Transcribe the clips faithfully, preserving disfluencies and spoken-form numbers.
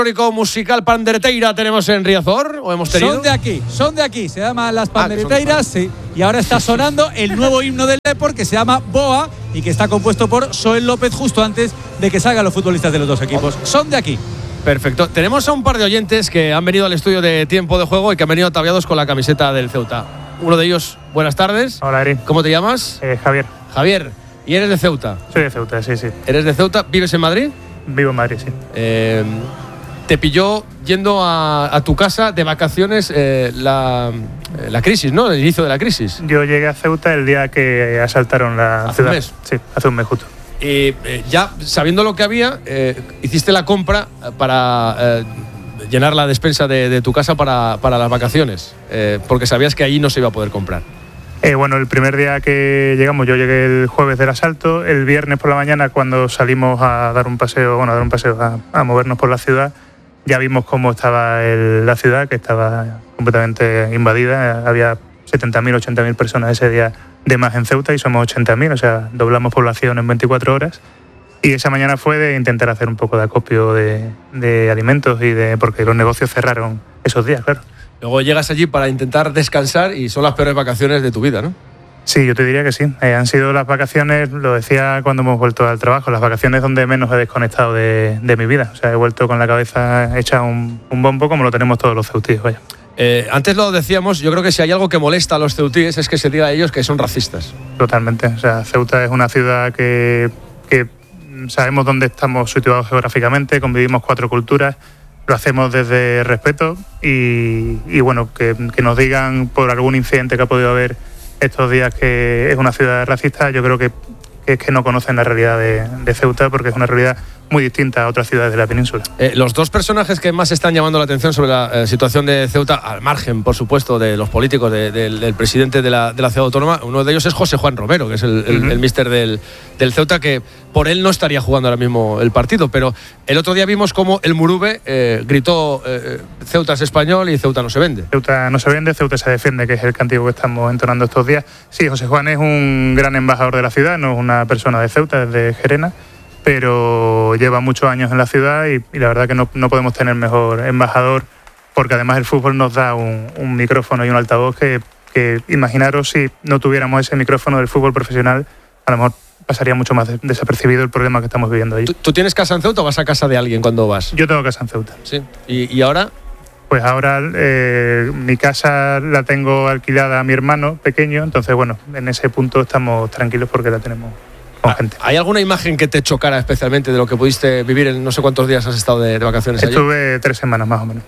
musical Pandereteira tenemos en Riazor, o hemos tenido. Son de aquí, son de aquí, se llaman las Pandereteiras, ah, sí. Y ahora está sonando el nuevo himno del Depor que se llama Boa y que está compuesto por Soel López justo antes de que salgan los futbolistas de los dos equipos. Son de aquí. Perfecto. Tenemos a un par de oyentes que han venido al estudio de Tiempo de Juego y que han venido ataviados con la camiseta del Ceuta. Uno de ellos, buenas tardes. Hola, Eri. ¿Cómo te llamas? Eh, Javier. Javier. ¿Y eres de Ceuta? Soy de Ceuta, sí, sí. ¿Eres de Ceuta? ¿Vives en Madrid? Vivo en Madrid, sí. Eh, ¿Te pilló yendo a, a tu casa de vacaciones eh, la, la crisis, ¿no? El inicio de la crisis. Yo llegué a Ceuta el día que asaltaron la ¿Hace ciudad. un mes? Sí, hace un mes justo. Y eh, ya sabiendo lo que había, eh, hiciste la compra para eh, llenar la despensa de, de tu casa para, para las vacaciones, eh, porque sabías que allí no se iba a poder comprar. Eh, bueno, el primer día que llegamos, yo llegué el jueves del asalto. El viernes por la mañana, cuando salimos a dar un paseo, bueno, a dar un paseo, a, a movernos por la ciudad, ya vimos cómo estaba el, la ciudad, que estaba completamente invadida. Había setenta mil, ochenta mil personas ese día de más en Ceuta y somos ochenta mil, o sea, doblamos población en veinticuatro horas. Y esa mañana fue de intentar hacer un poco de acopio de, de alimentos y de porque los negocios cerraron esos días, claro. Luego llegas allí para intentar descansar y son las peores vacaciones de tu vida, ¿no? Sí, yo te diría que sí. Eh, han sido las vacaciones, lo decía cuando hemos vuelto al trabajo, las vacaciones donde menos he desconectado de, de mi vida. O sea, he vuelto con la cabeza hecha un, un bombo como lo tenemos todos los ceutíes, vaya. Eh, antes lo decíamos, yo creo que si hay algo que molesta a los ceutíes es que se diga a ellos que son racistas. Totalmente. O sea, Ceuta es una ciudad que, que sabemos dónde estamos situados geográficamente, convivimos cuatro culturas. Lo hacemos desde respeto y, y bueno, que, que nos digan por algún incidente que ha podido haber estos días que es una ciudad racista, yo creo que, que es que no conocen la realidad de, de Ceuta, porque es una realidad muy distinta a otras ciudades de la península. Eh, los dos personajes que más están llamando la atención sobre la eh, situación de Ceuta, al margen, por supuesto, de los políticos, de, de, del presidente de la, de la ciudad autónoma, uno de ellos es José Juan Romero, que es el, el, uh-huh. el míster del, del Ceuta, que por él no estaría jugando ahora mismo el partido, pero el otro día vimos cómo el Murube eh, gritó eh, Ceuta es español y Ceuta no se vende. Ceuta no se vende, Ceuta se defiende, que es el cántico que estamos entonando estos días. Sí, José Juan es un gran embajador de la ciudad, no es una persona de Ceuta, es de Gerena, pero lleva muchos años en la ciudad y, y la verdad que no, no podemos tener mejor embajador, porque además el fútbol nos da un, un micrófono y un altavoz que, que imaginaros si no tuviéramos ese micrófono del fútbol profesional, a lo mejor pasaría mucho más desapercibido el problema que estamos viviendo allí. ¿Tú, ¿Tú tienes casa en Ceuta o vas a casa de alguien cuando vas? Yo tengo casa en Ceuta. Sí. ¿Y, y ahora? Pues ahora eh, mi casa la tengo alquilada a mi hermano pequeño, entonces bueno, en ese punto estamos tranquilos porque la tenemos con gente. ¿Hay alguna imagen que te chocara especialmente de lo que pudiste vivir en no sé cuántos días has estado de, de vacaciones allí? Estuve tres semanas más o menos.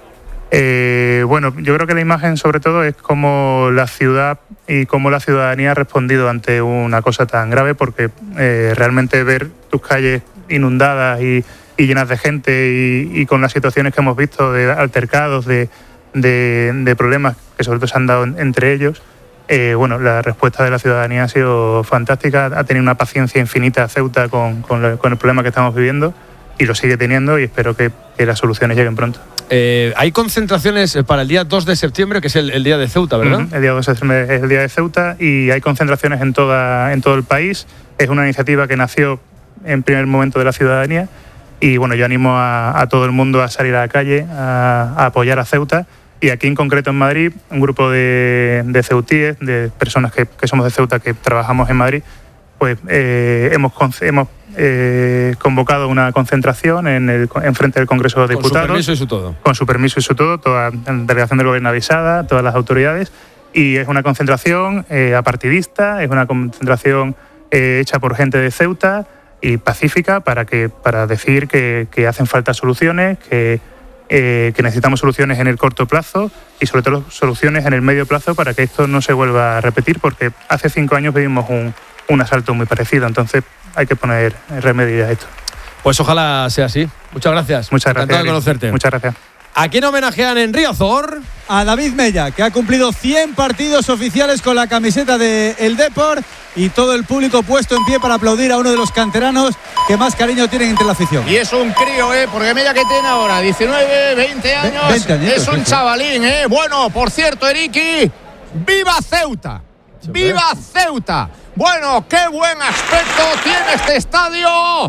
Eh, bueno, yo creo que la imagen sobre todo es cómo la ciudad y cómo la ciudadanía ha respondido ante una cosa tan grave, porque eh, realmente ver tus calles inundadas y, y llenas de gente y, y con las situaciones que hemos visto de altercados, de, de, de problemas que sobre todo se han dado en, entre ellos, eh, bueno, la respuesta de la ciudadanía ha sido fantástica, ha tenido una paciencia infinita Ceuta con, con, la, con el problema que estamos viviendo y lo sigue teniendo y espero que, que las soluciones lleguen pronto. Eh, hay concentraciones para el día dos de septiembre, que es el, el día de Ceuta, ¿verdad? Uh-huh. El día dos de septiembre es el día de Ceuta y hay concentraciones en, toda, en todo el país. Es una iniciativa que nació en primer momento de la ciudadanía y bueno, yo animo a, a todo el mundo a salir a la calle, a, a apoyar a Ceuta. Y aquí en concreto en Madrid, un grupo de, de ceutíes, de personas que, que somos de Ceuta, que trabajamos en Madrid, pues eh, hemos, hemos eh, convocado una concentración en, el, en frente del Congreso de Diputados. Con su permiso y su todo. Con su permiso y su todo, toda la delegación del gobierno avisada, todas las autoridades. Y es una concentración eh, apartidista, es una concentración eh, hecha por gente de Ceuta y pacífica para, que, para decir que, que hacen falta soluciones, que... Eh, que necesitamos soluciones en el corto plazo y sobre todo soluciones en el medio plazo para que esto no se vuelva a repetir, porque hace cinco años vivimos un, un asalto muy parecido, entonces hay que poner remedio a esto. Pues ojalá sea así. Muchas gracias. Muchas gracias. Encantado de conocerte. Muchas gracias. ¿A quién homenajean en Riazor? A David Mella, que ha cumplido cien partidos oficiales con la camiseta de El Depor y todo el público puesto en pie para aplaudir a uno de los canteranos que más cariño tienen entre la afición. Y es un crío, ¿eh? Porque Mella, que tiene ahora diecinueve, veinte años, veinte años es un veinte. Chavalín, ¿eh? Bueno, por cierto, Eriki, ¡viva Ceuta! ¡Viva Ceuta! Bueno, qué buen aspecto tiene este estadio.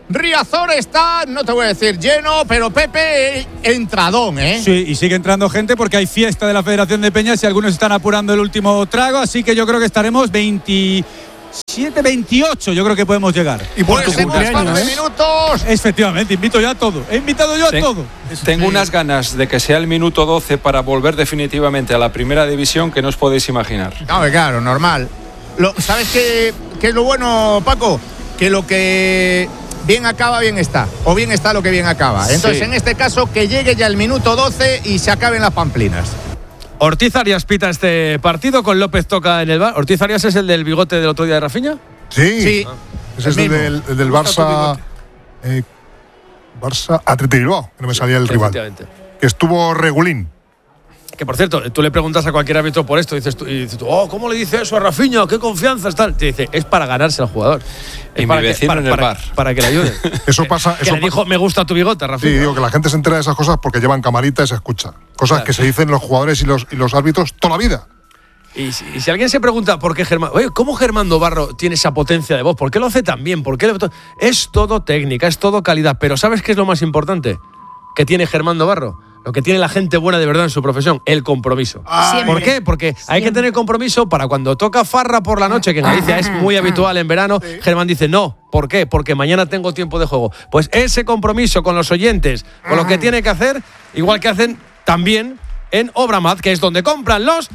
Riazor está, no te voy a decir lleno, pero Pepe, entradón, ¿eh? Sí, y sigue entrando gente porque hay fiesta de la Federación de Peñas y algunos están apurando el último trago, así que yo creo que estaremos veintisiete, veintiocho, yo creo que podemos llegar. Y por pues tu cumpleaños, ¿eh? minutos. Efectivamente, invito yo a todo. He invitado yo a Ten, todo. Tengo sí. unas ganas de que sea el minuto doce para volver definitivamente a la primera división que no os podéis imaginar. Claro, claro, normal. Lo, ¿Sabes qué, qué es lo bueno, Paco? Que lo que bien acaba, bien está. O bien está lo que bien acaba. Entonces, sí. en este caso, que llegue ya el minuto doce y se acaben las pamplinas. Ortiz Arias pita este partido, con López toca en el bar. ¿Ortiz Arias es el del bigote del otro día de Rafinha? Sí, sí. Ah. Ese es el del, el del Barça. Eh, Barça Athletic Bilbao, que no me salía el rival. Que estuvo regulín. Que por cierto, tú le preguntas a cualquier árbitro por esto, dices tú, y dices tú, oh, ¿cómo le dice eso a Rafinha? ¿Qué confianza está? Te dice, es para ganarse al jugador. Es y para mi vecino que, para, en el para, bar. Para que le ayude. Eso pasa. Que eso le dijo, pa- me gusta tu bigote, Rafinha. Sí, digo que la gente se entera de esas cosas porque llevan camarita y se escucha. Cosas claro. que se dicen los jugadores y los, y los árbitros toda la vida. Y si, y si alguien se pregunta por qué Germán, oye, ¿cómo Germán Navarro tiene esa potencia de voz? ¿Por qué lo hace tan bien? ¿Por qué le... Es todo técnica, es todo calidad. Pero ¿sabes qué es lo más importante que tiene Germán Navarro? Lo que tiene la gente buena de verdad en su profesión, el compromiso. Ah, ¿por qué? Porque Siempre. hay que tener compromiso para cuando toca farra por la noche, que en Galicia es muy habitual en verano, sí. Germán dice, no, ¿por qué? Porque mañana tengo tiempo de juego. Pues ese compromiso con los oyentes, con lo que tiene que hacer, igual que hacen también en Obramat, que es donde compran los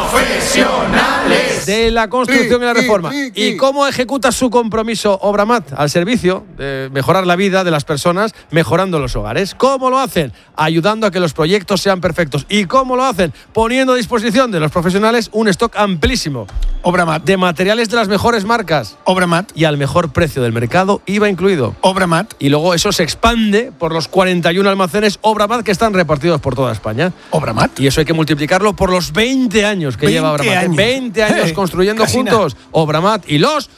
profesionales de la construcción sí, y la reforma. Sí, sí, sí. ¿Y cómo ejecuta su compromiso Obramat? Al servicio de mejorar la vida de las personas, mejorando los hogares. ¿Cómo lo hacen? Ayudando a que los proyectos sean perfectos. ¿Y cómo lo hacen? Poniendo a disposición de los profesionales un stock amplísimo. Obramat. De materiales de las mejores marcas. Obramat. Y al mejor precio del mercado, I V A incluido. Obramat. Y luego eso se expande por los cuarenta y uno almacenes Obramat que están repartidos por toda España. Obramat. Y eso hay que multiplicarlo por los veinte años que lleva Obramat. Años. veinte años hey, construyendo juntos nada. Obramat y los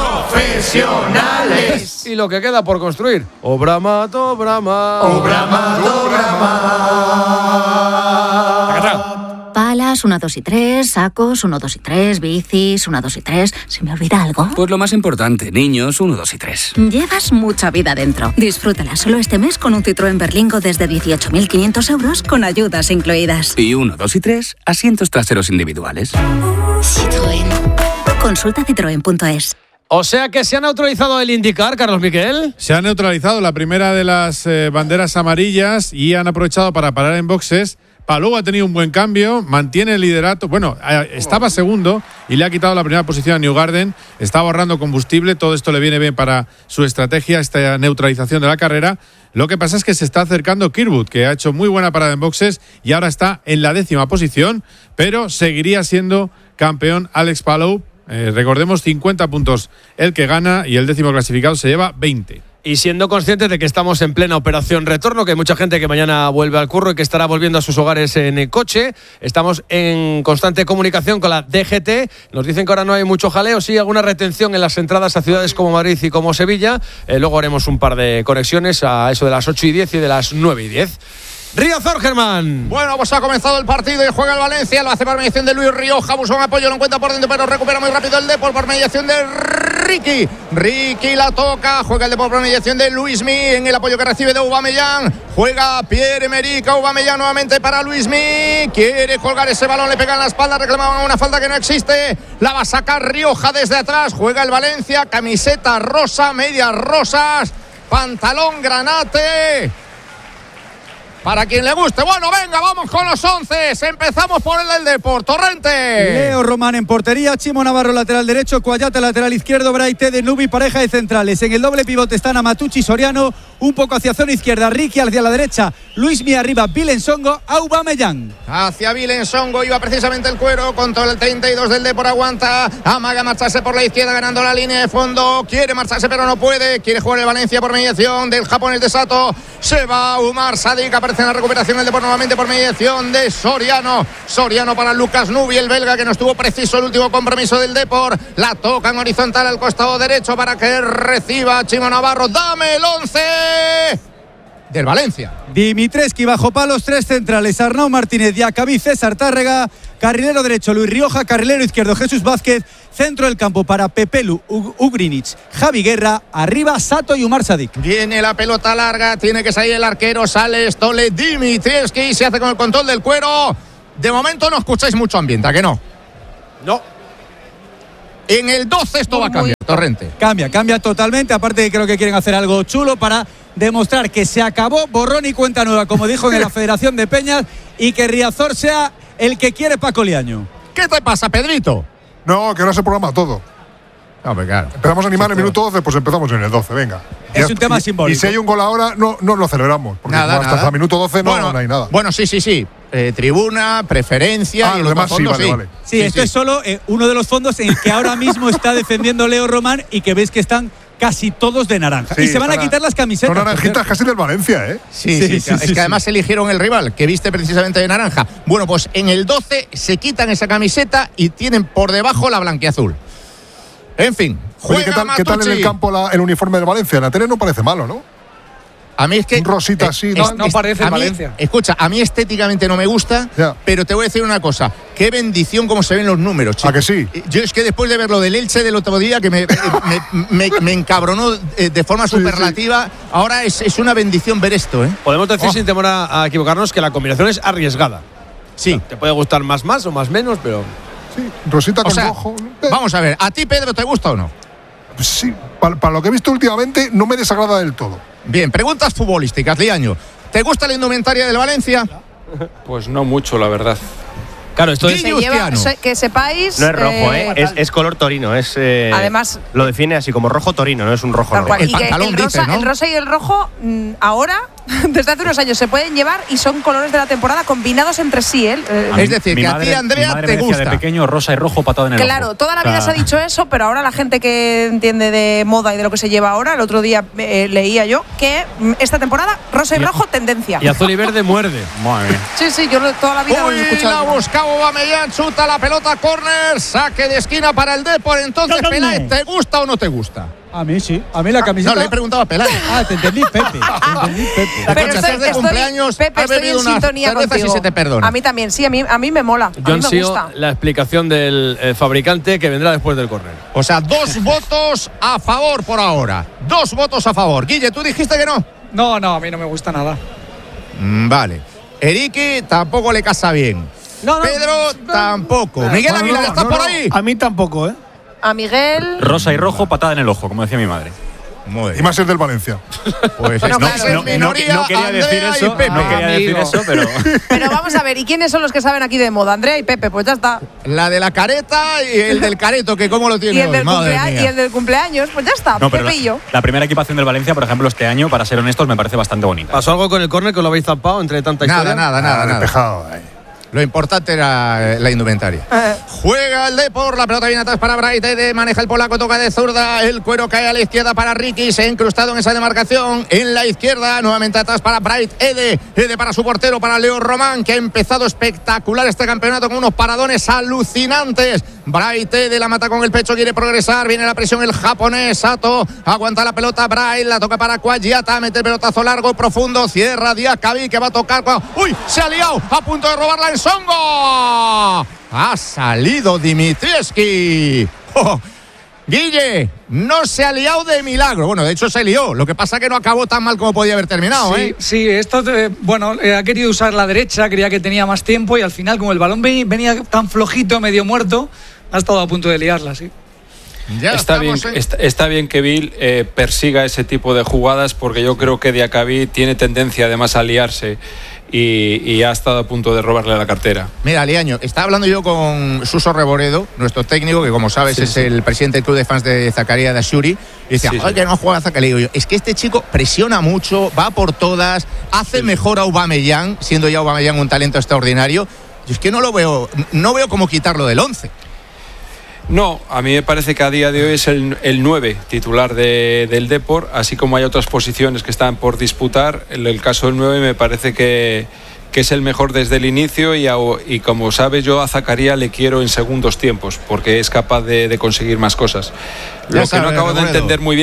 profesionales. Y lo que queda por construir. Obramat, Obramat. Obramat, Obramat. Palas, uno, dos y tres, sacos, uno, dos y tres, bicis, uno, dos y tres. ¿Se me olvida algo? Pues lo más importante, niños, uno, dos y tres. Llevas mucha vida dentro. Disfrútala solo este mes con un Citroën Berlingo desde dieciocho mil quinientos euros con ayudas incluidas. Y uno, dos y tres, asientos traseros individuales. Citroën. Consulta citroen punto es. O sea que se ha neutralizado el IndyCar, Carlos Miquel. Se ha neutralizado la primera de las eh, banderas amarillas y han aprovechado para parar en boxes. Palou ha tenido un buen cambio, mantiene el liderato. Bueno, estaba segundo y le ha quitado la primera posición a Newgarden. Está ahorrando combustible. Todo esto le viene bien para su estrategia, esta neutralización de la carrera. Lo que pasa es que se está acercando Kirkwood, que ha hecho muy buena parada en boxes y ahora está en la décima posición, pero seguiría siendo campeón Alex Palou. Eh, recordemos, cincuenta puntos el que gana y el décimo clasificado se lleva veinte. Y siendo conscientes de que estamos en plena operación retorno, que hay mucha gente que mañana vuelve al curro y que estará volviendo a sus hogares en el coche, estamos en constante comunicación con la D G T. Nos dicen que ahora no hay mucho jaleo, sí alguna retención en las entradas a ciudades como Madrid y como Sevilla. Eh, luego haremos un par de conexiones a eso de las ocho y diez y de las nueve y diez. Riazor, Germán. Bueno, pues ha comenzado el partido y juega el Valencia. Lo hace por mediación de Luis Rioja. Busca un apoyo, lo encuentra por dentro, pero recupera muy rápido el Depor por mediación de Ricky. Ricky la toca. Juega el Depor por mediación de Luismi. En el apoyo que recibe de Aubameyang. Juega Pierre-Emerick Aubameyang nuevamente para Luismi. Quiere colgar ese balón, le pega en la espalda. Reclamaban una falta que no existe. La va a sacar Rioja desde atrás. Juega el Valencia. Camiseta rosa, medias rosas. Pantalón granate. Para quien le guste. Bueno, venga, vamos con los once. Empezamos por el del Depor. Torrente. Leo Román en portería. Chimo Navarro lateral derecho. Coayate lateral izquierdo. Braite de Nubi, pareja de centrales. En el doble pivote están Amatucci, Soriano. Un poco hacia zona izquierda. Ricky hacia la derecha. Luismi arriba. Vilensongo. Aubameyang. Hacia Vilensongo iba precisamente el Cuero. Contra el treinta y dos del Depor. Aguanta. Amaga marcharse por la izquierda ganando la línea de fondo. Quiere marcharse pero no puede. Quiere jugar el Valencia por mediación del japonés de Sato. Se va Umar Sadik. Aparece en la recuperación el Depor nuevamente por mediación de Soriano. Soriano para Lucas Nubi, el belga que no estuvo preciso el último compromiso del Depor. La toca en horizontal al costado derecho para que reciba Chimo Navarro. Dame el once. del Valencia. Dimitreski bajo palos, tres centrales, Arnau Martínez, Diacabí, César Tárrega, carrilero derecho Luis Rioja, carrilero izquierdo Jesús Vázquez, centro del campo para Pepelu, Ugrinic, Javi Guerra, arriba Sato y Umar Sadik. Viene la pelota larga, tiene que salir el arquero, sale Stole Dimitreski, se hace con el control del cuero. De momento no escucháis mucho ambiente, ¿a que no? No. En el doce esto va a cambiar, Torrente. Cambia, cambia totalmente. Aparte, creo que quieren hacer algo chulo para demostrar que se acabó, borrón y cuenta nueva, como dijo en la Federación de Peñas, y que Riazor sea el que quiere Paco Liaño. ¿Qué te pasa, Pedrito? No, que ahora se programa todo. No, pues claro. Empezamos a animar en el minuto doce, pues empezamos en el doce, venga. Es y, un tema y, simbólico. Y si hay un gol ahora, no, no lo celebramos. Porque nada, hasta nada. el minuto doce no, bueno, no hay nada. Bueno, sí, sí, sí. Eh, tribuna, preferencia Ah, y lo demás sí, vale, sí. vale. Sí, sí, esto sí. es solo eh, uno de los fondos en el que ahora mismo está defendiendo Leo Román y que veis que están casi todos de naranja. Sí, y se van a quitar las camisetas. Son naranjitas casi del Valencia, ¿eh? Sí, sí, sí, sí, es sí, que sí. Además eligieron el rival, que viste precisamente de naranja. Bueno, pues en el doce se quitan esa camiseta y tienen por debajo la blanquiazul. En fin, juega Oye, ¿qué tal, Matucci. ¿qué tal en el campo la, el uniforme del Valencia? En la tele no parece malo, ¿no? A mí es que… Un rosita así, ¿no? No parece Valencia. Escucha, a mí estéticamente no me gusta, ya. Pero te voy a decir una cosa. Qué bendición cómo se ven los números, chico. ¿A que sí? Yo es que después de ver lo del Elche del otro día, que me, me, me, me encabronó de forma sí, superlativa, sí. Ahora es, es una bendición ver esto, ¿eh? Podemos decir, oh. sin temor a, a equivocarnos, que la combinación es arriesgada. Sí. Te puede gustar más más o más menos, pero… Sí, rosita con o sea, rojo. Vamos a ver, ¿a ti, Pedro, te gusta o no? Pues sí, para, para lo que he visto últimamente no me desagrada del todo. Bien, preguntas futbolísticas, Liaño. ¿Te gusta la indumentaria del Valencia? Pues no mucho, la verdad. Claro, esto es… Se lleva, que sepáis… No es rojo, ¿eh? Es, es color torino. Es, eh, Además… Lo define así como rojo torino, no es un rojo normal. Y que el, rosa, dice, ¿no? el rosa y el rojo, mmm, ahora, desde hace unos años, se pueden llevar y son colores de la temporada combinados entre sí, ¿eh? A es decir, que madre, a ti, Andrea, te gusta. De pequeño, rosa y rojo patado en el Claro, ojo. toda la vida o sea, se ha dicho eso, pero ahora la gente que entiende de moda y de lo que se lleva ahora, el otro día eh, leía yo que esta temporada, rosa y, y rojo, tendencia. Y azul y verde muerde. Madre mía. Sí, sí, yo toda la vida Uy, lo he escuchado. La buscaba Aubameyang, chuta la pelota, córner, saque de esquina para el Depor. Entonces, no, no, Peláez, no. ¿te gusta o no te gusta? A mí sí, a mí la camiseta… No, le he preguntado a Peláez. Ah, te entendí, Pepe. Te entendí, Pepe. Pero estoy, de estoy, cumpleaños, Pepe, has estoy en sintonía contigo. Y se te perdona. A mí también, sí, a mí, a mí me mola. A Yo mí me ansío gusta. la explicación del eh, fabricante que vendrá después del córner. O sea, dos votos a favor por ahora. Dos votos a favor. Guille, ¿tú dijiste que no? No, no, a mí no me gusta nada. Mm, vale. Eriki tampoco le casa bien. No, no, Pedro no, tampoco. No, Miguel Aguilar, no, ¿estás no, por ahí? A mí tampoco, ¿eh? A Miguel… Rosa y rojo, patada en el ojo, como decía mi madre. Muy bien. Y más el del Valencia. Pues bueno, no, claro, no, minoría, no, no quería Andrea decir eso, Pepe. no quería decir eso, pero… Pero vamos a ver, ¿y quiénes son los que saben aquí de moda? Andrea y Pepe, pues ya está. La de la careta y el del careto, que cómo lo tiene y el, hoy, del madre y el del cumpleaños, pues ya está, no, Pepe la, y yo. La primera equipación del Valencia, por ejemplo, este año, para ser honestos, me parece bastante bonita. ¿Pasó algo con el córner que lo habéis zampado entre tanta nada, historia? Nada, nada, nada. Despejado, eh. Lo importante era la indumentaria. Eh. Juega el Depor, la pelota viene atrás para Bright, Ede, maneja el polaco, toca de zurda, el cuero cae a la izquierda para Ricky, se ha incrustado en esa demarcación, en la izquierda, nuevamente atrás para Bright, Ede, Ede para su portero, para Leo Román, que ha empezado espectacular este campeonato con unos paradones alucinantes. Bright, Ede la mata con el pecho, quiere progresar, viene la presión el japonés, Sato, aguanta la pelota Bright, la toca para Cuagliata, mete el pelotazo largo, profundo, cierra Diacabí, que va a tocar, ¡uy! Se ha liado, a punto de robarla en Songo. Ha salido Dimitreski. Oh, Guille, no se ha liado de milagro. Bueno, de hecho se lió. Lo que pasa es que no acabó tan mal como podía haber terminado. Sí, ¿eh? sí, esto, eh, bueno, eh, ha querido usar la derecha, creía que tenía más tiempo y al final, como el balón venía tan flojito, medio muerto, ha estado a punto de liarla, sí. Ya está, bien, en... está, está bien que Bill eh, persiga ese tipo de jugadas, porque yo creo que Diacabí tiene tendencia además a liarse y, y ha estado a punto de robarle la cartera. Mira, Liaño, estaba hablando yo con Suso Reboredo, nuestro técnico, que como sabes sí, es sí. el presidente del club de fans de Zakaria Dashuri, y decía, sí, sí. que no juega Zakaria. Digo yo, es que este chico presiona mucho, va por todas, hace sí, mejor a Aubameyang, siendo ya Aubameyang un talento extraordinario. Yo es que no lo veo, no veo cómo quitarlo del once. No, a mí me parece que a día de hoy es el, el nueve titular de, del Depor, así como hay otras posiciones que están por disputar. En el caso del nueve me parece que, que es el mejor desde el inicio y, a, y como sabes yo a Zakaria le quiero en segundos tiempos porque es capaz de, de conseguir más cosas. Lo ya que sabe, no acabo de entender muy bien,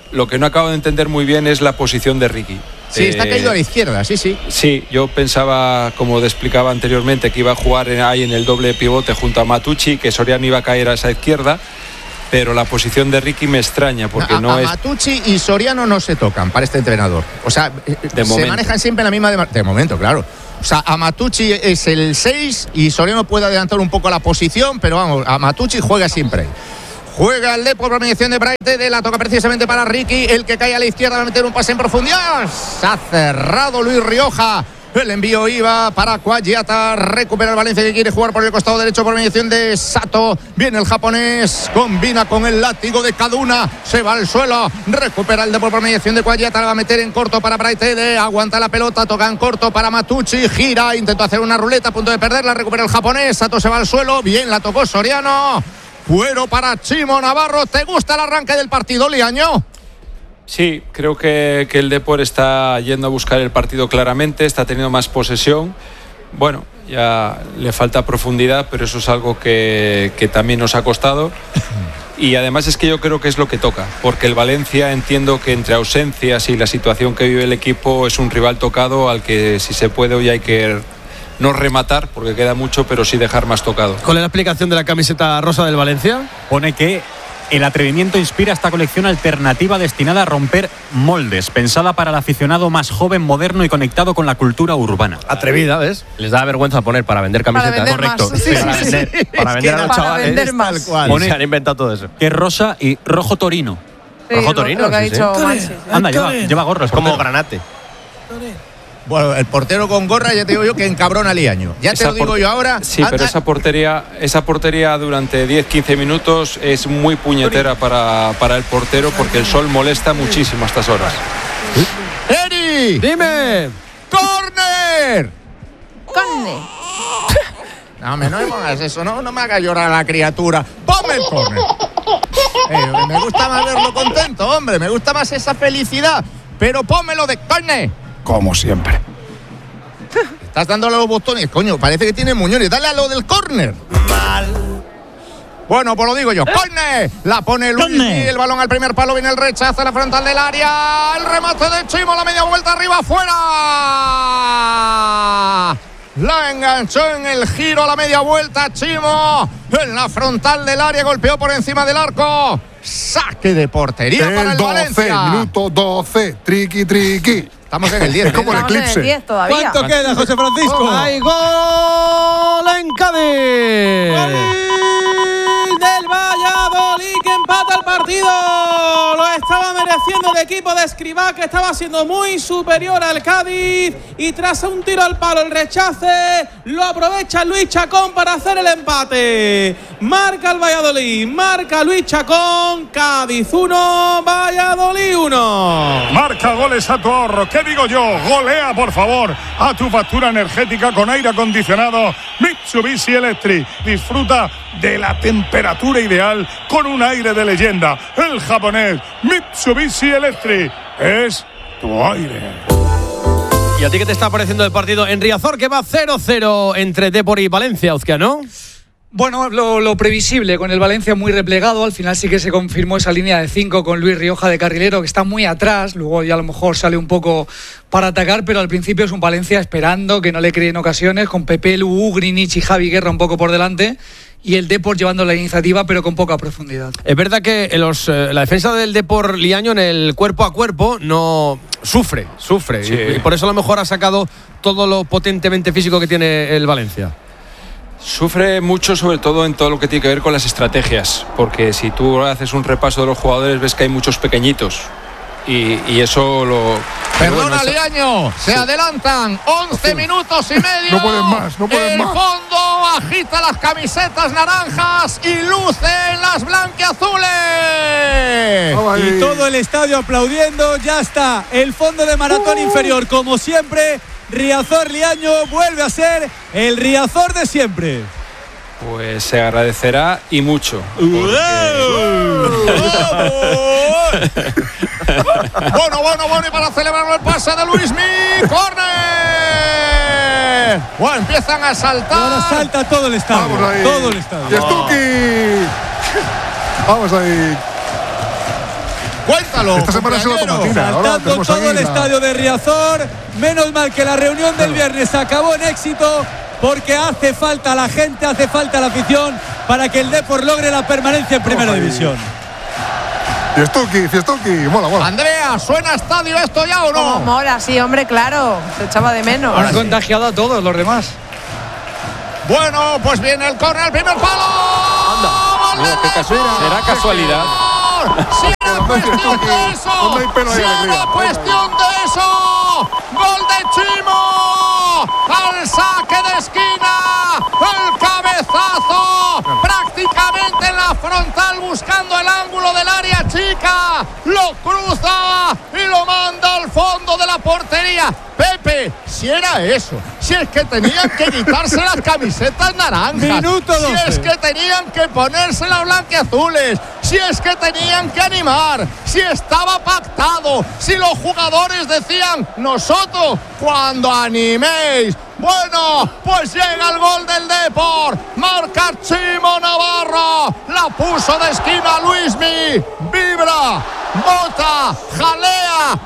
Lo que no acabo de entender muy bien es la posición de Ricky. Sí, está eh, caído a la izquierda, sí, sí. Sí, yo pensaba, como te explicaba anteriormente, que iba a jugar en, ahí en el doble pivote junto a Matucci, que Soriano iba a caer a esa izquierda, pero la posición de Ricky me extraña, porque a, no a es... Matucci y Soriano no se tocan para este entrenador. O sea, de se momento. manejan siempre en la misma... De, de momento, claro. O sea, a Matucci es el seis y Soriano puede adelantar un poco la posición, pero vamos, a Matucci juega siempre. Juega el Depor por mediación de Braite, de la toca precisamente para Ricky, el que cae a la izquierda va a meter un pase en profundidad. Se ha cerrado Luis Rioja. El envío iba para Cuagliata, recupera el Valencia que quiere jugar por el costado derecho por mediación de Sato. Viene el japonés, combina con el látigo de Kaduna, se va al suelo, recupera el Depor por mediación de Cuagliata, la va a meter en corto para Braite, aguanta la pelota, toca en corto para Matucci, gira, intentó hacer una ruleta, a punto de perderla, recupera el japonés, Sato se va al suelo, bien la tocó Soriano. Cuero para Chimo Navarro. ¿Te gusta el arranque del partido, Liaño? Sí, creo que, que el Depor está yendo a buscar el partido claramente, está teniendo más posesión. Bueno, ya le falta profundidad, pero eso es algo que, que también nos ha costado. Y además es que yo creo que es lo que toca, porque el Valencia, entiendo que entre ausencias y la situación que vive el equipo, es un rival tocado al que, si se puede, hoy hay que no rematar, porque queda mucho, pero sí dejar más tocado. ¿Cuál es la explicación de la camiseta rosa del Valencia? Pone que el atrevimiento inspira esta colección alternativa destinada a romper moldes, pensada para el aficionado más joven, moderno y conectado con la cultura urbana. Atrevida, ¿ves? Les da vergüenza poner para vender camisetas. Para vender Correcto. más. Sí, para sí, vender, sí. para vender a los para chavales. vender más. Tal cual. Pone- Se han inventado todo eso. Que es rosa y rojo torino. Sí, Rojo lo- Torino, Lo que ha sí, sí. dicho Mansi. Anda, lleva, lleva gorro. Es como portero. granate. Bueno, el portero con gorra, ya te digo yo que encabrona a Liaño. Ya te Esa lo digo por- yo ahora. Sí, Anda. pero esa portería, esa portería durante diez a quince minutos es muy puñetera para, para el portero, porque el sol molesta muchísimo a estas horas. ¡Eri! ¡Dime! ¡Corner! Conne. No, me, no me hagas eso, no, no me hagas llorar a la criatura. ¡Ponme el córner! Eh, me gusta más verlo contento, hombre, me gusta más esa felicidad. Pero pónmelo de córner. Como siempre. Estás dándole los botones, coño, parece que tiene muñones. Dale a lo del córner. Mal. Bueno, pues lo digo yo. ¡Córner! La pone Luis y el balón al primer palo, viene el rechazo a la frontal del área. El remate de Chimo, la media vuelta arriba, afuera. La enganchó en el giro a la media vuelta Chimo. En la frontal del área, golpeó por encima del arco. Saque de portería para El el doce, Valencia. minuto doce. Triqui, triqui. Estamos en el diez. Es como el Estamos en el eclipse. diez todavía. ¿Cuánto queda, José Francisco? ¡Hay gol en Cádiz! Gol del Valladolid que empata el partido. Lo estaba mereciendo el equipo de Escribá, que estaba siendo muy superior al Cádiz, y tras un tiro al palo, el rechace, lo aprovecha Luis Chacón para hacer el empate. Marca el Valladolid, marca Luis Chacón. Cádiz uno, Valladolid uno. Marca goles a tu ahorro. ¿Qué digo yo? Golea, por favor, a tu factura energética con aire acondicionado Mitsubishi Electric. Disfruta de la temperatura ideal con un aire de leyenda. El japonés Mitsubishi Electric es tu aire. ¿Y a ti qué te está pareciendo el partido en Riazor, que va cero cero entre Depor y Valencia, Uzquiano? Bueno, lo, lo previsible, con el Valencia muy replegado. Al final sí que se confirmó esa línea de cinco con Luis Rioja de carrilero, que está muy atrás. Luego ya a lo mejor sale un poco para atacar, pero al principio es un Valencia esperando, que no le creen ocasiones, con Pepe, Lu, Grinic y Javi Guerra un poco por delante, y el Depor llevando la iniciativa, pero con poca profundidad. Es verdad que en los, eh, la defensa del Depor, Liaño, en el cuerpo a cuerpo no sufre, sufre. Sí. Y, y por eso a lo mejor ha sacado todo lo potentemente físico que tiene el Valencia. Sufre mucho, sobre todo en todo lo que tiene que ver con las estrategias, porque si tú haces un repaso de los jugadores ves que hay muchos pequeñitos y, y eso lo... Perdona, bueno, eso- Liaño, se adelantan once minutos y medio. No pueden más, no pueden el más. fondo agita las camisetas naranjas y lucen las blanquiazules. Y todo el estadio aplaudiendo. Ya está el fondo de maratón inferior, como siempre. Riazor Liaño vuelve a ser el Riazor de siempre. Pues se agradecerá y mucho. Bueno, bueno, bueno, y para celebrarlo el pase de Luismi, ¡córner! Bueno, empiezan a saltar. Ahora salta todo el estadio. Vamos ahí. Todo el estadio. ¡Yestuki! Vamos ahí. Cuéntalo. Esta semana se lo tomatina. Saltando todo el la... estadio de Riazor. Menos mal que la reunión del viernes acabó en éxito, porque hace falta la gente, hace falta la afición para que el Depor logre la permanencia en Primera Ay. División. Fiestuki, Fiestuki, mola, mola. Andrea, ¿suena estadio esto ya o no? Oh, mola, sí, hombre, claro. Se echaba de menos. Han contagiado a todos los demás. Bueno, pues viene el córner, el primer palo. Anda. Mira, qué casualidad. ¿Será casualidad? Si era cuestión de eso. Si era cuestión de eso. Gol de Chimo. Al saque de esquina. El cabezazo. Prácticamente en la frontal, buscando el ángulo del área chica. Lo cruza y lo manda al fondo de la portería. Pepe, si era eso, si es que tenían que quitarse las camisetas naranjas, Minuto si es que tenían que ponerse las blanquiazules, si es que tenían que animar, si estaba pactado, si los jugadores decían, nosotros cuando animéis. Bueno, pues llega el gol del Depor, marca Chimo Navarro, la puso de esquina Luismi, vibra, bota, jalea,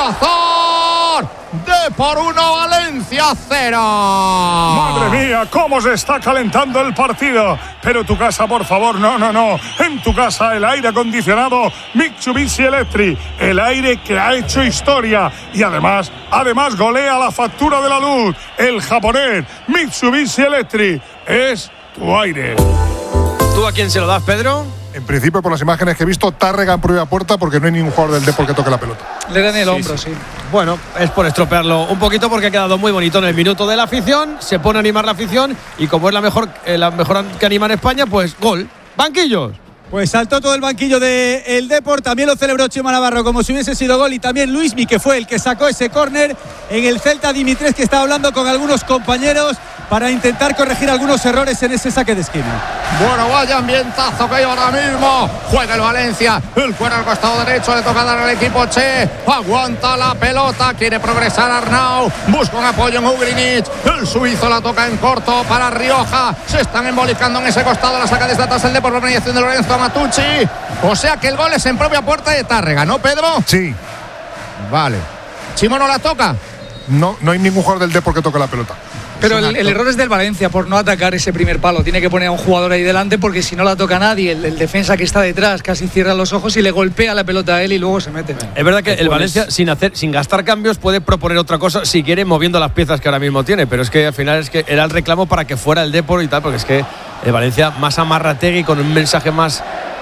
Riazor. Depor uno, Valencia cero. Madre mía, cómo se está calentando el partido. Pero tu casa, por favor, no, no, no. En tu casa el aire acondicionado Mitsubishi Electric, el aire que ha hecho historia y además, además golea la factura de la luz. El japonés Mitsubishi Electric es tu aire. ¿Tú a quién se lo das, Pedro? En principio, por las imágenes que he visto, Tárrega en propia puerta, porque no hay ningún jugador del Depor que toque la pelota. Le dan el sí, hombro, sí. sí. Bueno, es por estropearlo un poquito, porque ha quedado muy bonito en el minuto de la afición. Se pone a animar la afición y como es la mejor, eh, la mejor que anima en España, pues gol. Banquillos. Pues saltó todo el banquillo del de Depor, también lo celebró Chimo Navarro como si hubiese sido gol, y también Luismi, que fue el que sacó ese córner. En el Celta, Dimitres, que estaba hablando con algunos compañeros para intentar corregir algunos errores en ese saque de esquina. Bueno, vaya ambientazo que hay ahora mismo. Juega el Valencia, el cuero al costado derecho, le toca dar al equipo Che. Aguanta la pelota, quiere progresar Arnau, busca un apoyo en Ugrinic. El suizo la toca en corto para Rioja. Se están embolicando en ese costado, la saca desde atrás el Depor por mediación de Lorenzo Matucci. O sea que el gol es en propia puerta de Tárrega, ¿no, Pedro? Sí. Vale. ¿Chimo no la toca? No, no hay ningún jugador del Depor que toque la pelota. Pero el, el error es del Valencia por no atacar ese primer palo. Tiene que poner a un jugador ahí delante, porque si no la toca nadie, el, el defensa que está detrás casi cierra los ojos y le golpea la pelota a él y luego se mete. Es verdad que el Valencia, sin hacer, sin gastar cambios, puede proponer otra cosa si quiere, moviendo las piezas que ahora mismo tiene. Pero es que al final es que era el reclamo para que fuera el Depor y tal, porque es que el Valencia más amarrategui, con un mensaje más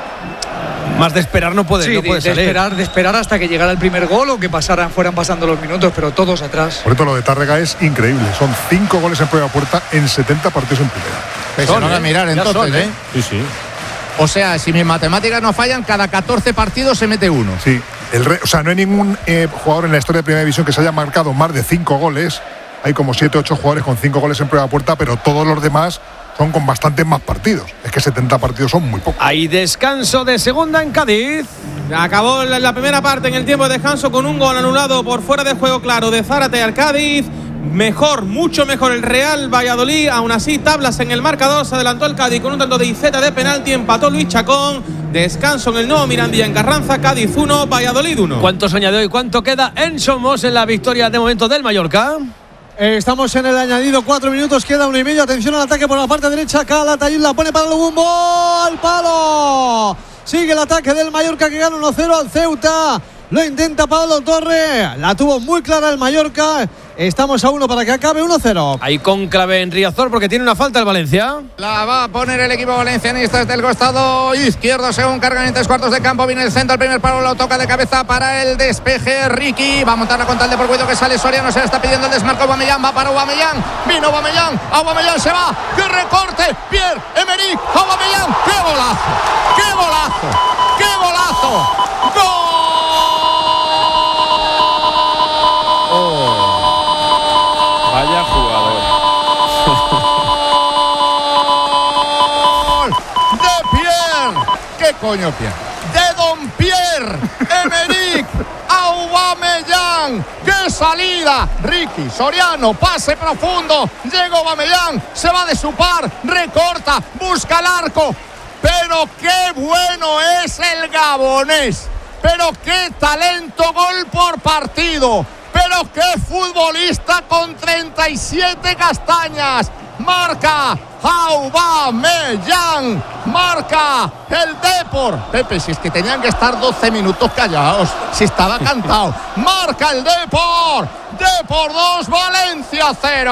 más de esperar no puede, sí, no puede de, salir. De esperar, de esperar hasta que llegara el primer gol o que pasaran, fueran pasando los minutos, pero todos atrás. Por eso lo de Tárrega es increíble. Son cinco goles en propia puerta en setenta partidos en primera. Pues son, se van a mirar entonces, son, ¿eh? Sí, sí. O sea, si mis matemáticas no fallan, cada catorce partidos se mete uno. Sí. El re, o sea, no hay ningún eh, jugador en la historia de Primera División que se haya marcado más de cinco goles. Hay como siete, ocho jugadores con cinco goles en propia puerta, pero todos los demás son con bastantes más partidos. Es que setenta partidos son muy pocos. Hay descanso de segunda en Cádiz. Acabó la primera parte en el tiempo de descanso con un gol anulado por fuera de juego claro de Zárate al Cádiz. Mejor, mucho mejor el Real Valladolid. Aún así, tablas en el marcador. Se adelantó el Cádiz con un tanto de Iceta de penalti. Empató Luis Chacón. Descanso en el nuevo Mirandilla en Carranza. Cádiz uno, Valladolid uno. ¿Cuánto se añadió y cuánto queda en Somos en la victoria de momento del Mallorca? Eh, estamos en el añadido, cuatro minutos, queda uno y medio. Atención al ataque por la parte derecha. Calatayud la pone para Lubumbo, al palo. Sigue el ataque del Mallorca, que gana uno cero al Ceuta. Lo intenta Pablo Torre, la tuvo muy clara el Mallorca. Estamos a uno para que acabe uno cero. Hay cónclave en Riazor porque tiene una falta el Valencia. La va a poner el equipo valencianista desde el costado izquierdo, según cargan en tres cuartos de campo. Viene el centro, el primer palo lo toca de cabeza para el despeje. Ricky va a montarla con tal de por cuidado que sale Soriano. Se le está pidiendo el desmarco. Aubameyang va para Aubameyang. Vino Aubameyang. Aubameyang se va. ¡Qué recorte! Pierre Emerick Aubameyang. ¡Qué golazo! ¡Qué golazo! ¡Qué golazo! ¡Gol! Vaya jugador. De Pierre. ¿Qué coño Pierre? De Don Pierre Emerick Aubameyang. ¡Qué salida! Ricky, Soriano, pase profundo. Llega Aubameyang, se va de su par, recorta, busca el arco. Pero qué bueno es el gabonés. pero qué talento, gol por partido. Pero qué futbolista con treinta y siete castañas. Marca Aubameyang, marca el Depor. Pepe, si es que tenían que estar doce minutos callados, si estaba cantado. Marca el Depor. Depor dos, Valencia cero.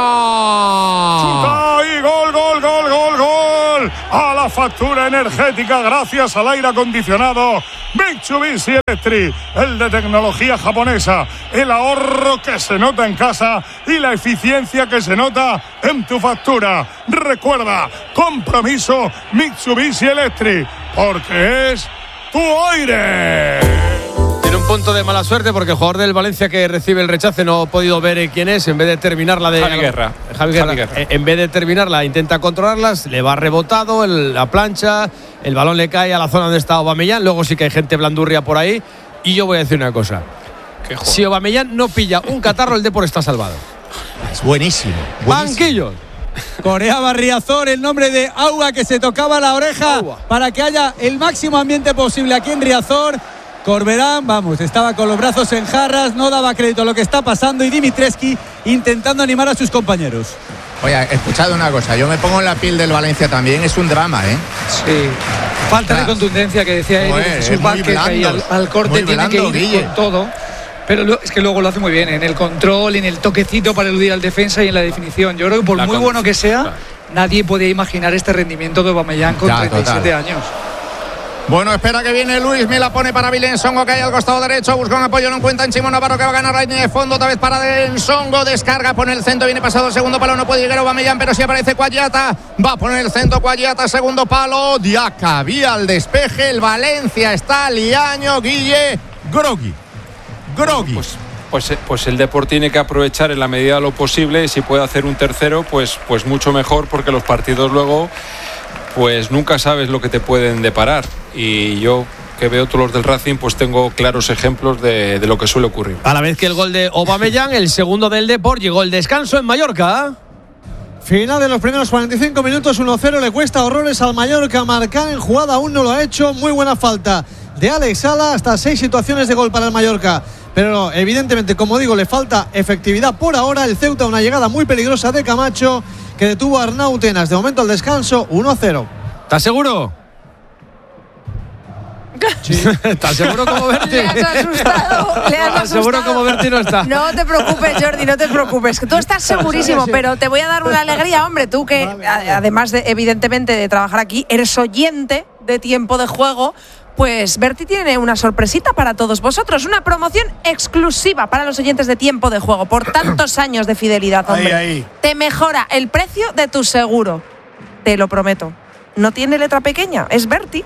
Chuta y gol, gol, gol, gol, gol. A la factura energética gracias al aire acondicionado Mitsubishi Electric, el de tecnología japonesa. El ahorro que se nota en casa y la eficiencia que se nota en tu factura. Recuerda, compromiso Mitsubishi Electric, porque es tu aire. Tiene un punto de mala suerte porque el jugador del Valencia que recibe el rechace no ha podido ver quién es. En vez de terminarla de Javi Guerra. Javi Guerra. Javi Guerra. En vez de terminarla intenta controlarlas, le va rebotado el, la plancha, el balón le cae a la zona donde está Aubameyang. Luego sí que hay gente blandurria por ahí. Y yo voy a decir una cosa: si Aubameyang no pilla un catarro, el Depor está salvado. Es buenísimo, buenísimo. Banquillos. Coreaba Riazor el nombre de Aua, que se tocaba la oreja Aua, para que haya el máximo ambiente posible aquí en Riazor. Corberán, vamos, estaba con los brazos en jarras, no daba crédito a lo que está pasando, y Dimitrescu intentando animar a sus compañeros. Oye, escuchad una cosa, yo me pongo en la piel del Valencia también, es un drama, ¿eh? Sí, falta de contundencia que decía él, Jesús Vázquez, que al, al corte tiene que ir Guille. Con todo. Pero lo, es que luego lo hace muy bien, en el control, en el toquecito para eludir al defensa y en la definición. Yo creo que por la muy bueno que sea, claro, nadie podía imaginar este rendimiento de Aubameyang con ya, treinta y siete total. años. Bueno, espera que viene Luis, me la pone para Vilensongo, que hay al costado derecho, busca un apoyo, no encuentra en Chimo Navarro, que va a ganar la línea de fondo, otra vez para Vilensongo, descarga, pone el centro, viene pasado el segundo palo, no puede llegar Aubameyang, pero sí aparece Cuagliata, va a poner el centro Cuagliata, segundo palo, Diacabí al despeje, el Valencia está liaño, Guille, grogui, grogui. Pues, pues, pues el Depor tiene que aprovechar en la medida de lo posible, y si puede hacer un tercero, pues, pues mucho mejor, porque los partidos luego, pues nunca sabes lo que te pueden deparar. Y yo, que veo todos los del Racing, pues tengo claros ejemplos de, de lo que suele ocurrir. A la vez que el gol de Aubameyang, el segundo del Depor, llegó el descanso en Mallorca. Final de los primeros cuarenta y cinco minutos, uno cero, le cuesta horrores al Mallorca marcar en jugada, aún no lo ha hecho. Muy buena falta de Alex Sala, hasta seis situaciones de gol para el Mallorca. Pero evidentemente, como digo, le falta efectividad por ahora. El Ceuta, una llegada muy peligrosa de Camacho, que detuvo a Arnau Tenas. De momento al descanso, uno cero. ¿Estás seguro? Sí. ¿Estás seguro como Berti? Le has asustado. Le has asustado. Seguro como Berti no está. No te preocupes, Jordi, no te preocupes. Tú estás segurísimo, pero te voy a dar una alegría, hombre. Tú que, además de, evidentemente, de trabajar aquí, eres oyente de Tiempo de Juego. Pues Berti tiene una sorpresita para todos vosotros, una promoción exclusiva para los oyentes de Tiempo de Juego, por tantos años de fidelidad, hombre. Ahí, ahí. Te mejora el precio de tu seguro, te lo prometo. No tiene letra pequeña, es Berti.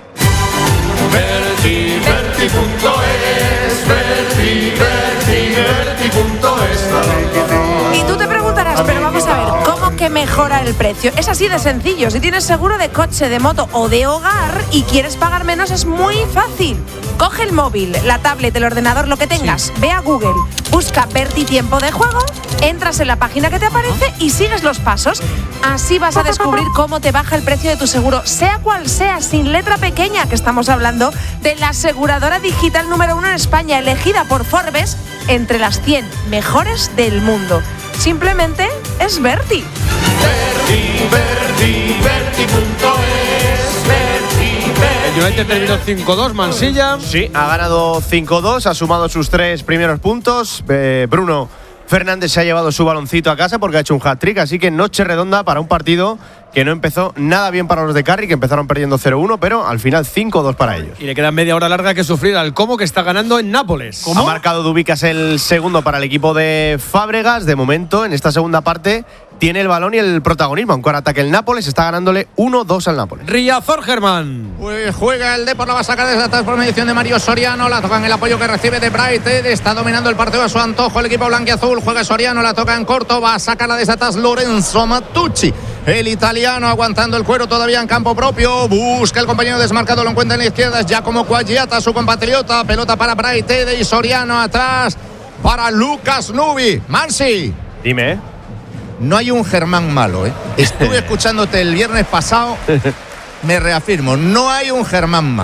Berti, Berti punto es, Berti, Berti, Berti punto es. Y tú te preguntarás, pero vamos a ver, ¿cómo que mejora el precio? Es así de sencillo. Si tienes seguro de coche, de moto o de hogar y quieres pagar menos, es muy fácil. Coge el móvil, la tablet, el ordenador, lo que tengas, sí. Ve a Google, busca Berti Tiempo de Juego, entras en la página que te aparece y sigues los pasos. Así vas a descubrir cómo te baja el precio de tu seguro, sea cual sea, sin letra pequeña, que estamos hablando de la aseguradora digital número uno en España, elegida por Forbes entre las cien mejores del mundo. Simplemente es Berti. Berti, Berti, Berti punto es, Berti, Berti. El United terminó cinco dos, Mansilla. Sí, ha ganado cinco dos, ha sumado sus tres primeros puntos. Eh, Bruno Fernández se ha llevado su baloncito a casa porque ha hecho un hat-trick, así que noche redonda para un partido que no empezó nada bien para los de Carri, que empezaron perdiendo cero uno, pero al final cinco dos para ellos. Y le queda media hora larga que sufrir al Como, que está ganando en Nápoles. ¿Cómo? Ha marcado Dubicas el segundo para el equipo de Fábregas. De momento, en esta segunda parte, tiene el balón y el protagonismo. Aunque ahora ataque el Nápoles, está ganándole uno dos al Nápoles. Riazor, Germán. Pues juega el Depor, la va a sacar desde atrás por mediación de Mario Soriano. La toca en el apoyo que recibe de Bright. Está dominando el partido a su antojo el equipo blanquiazul. Juega Soriano, la toca en corto. Va a sacarla desde atrás Lorenzo Matucci. El italiano aguantando el cuero todavía en campo propio. Busca el compañero desmarcado, lo encuentra en la izquierda. Es Giacomo Cuagliata, su compatriota. Pelota para Bright y Soriano atrás para Lucas Nubi. Mansi. Dime. No hay un Germán malo, ¿eh? Estuve escuchándote el viernes pasado. Me reafirmo, no hay un Germán malo.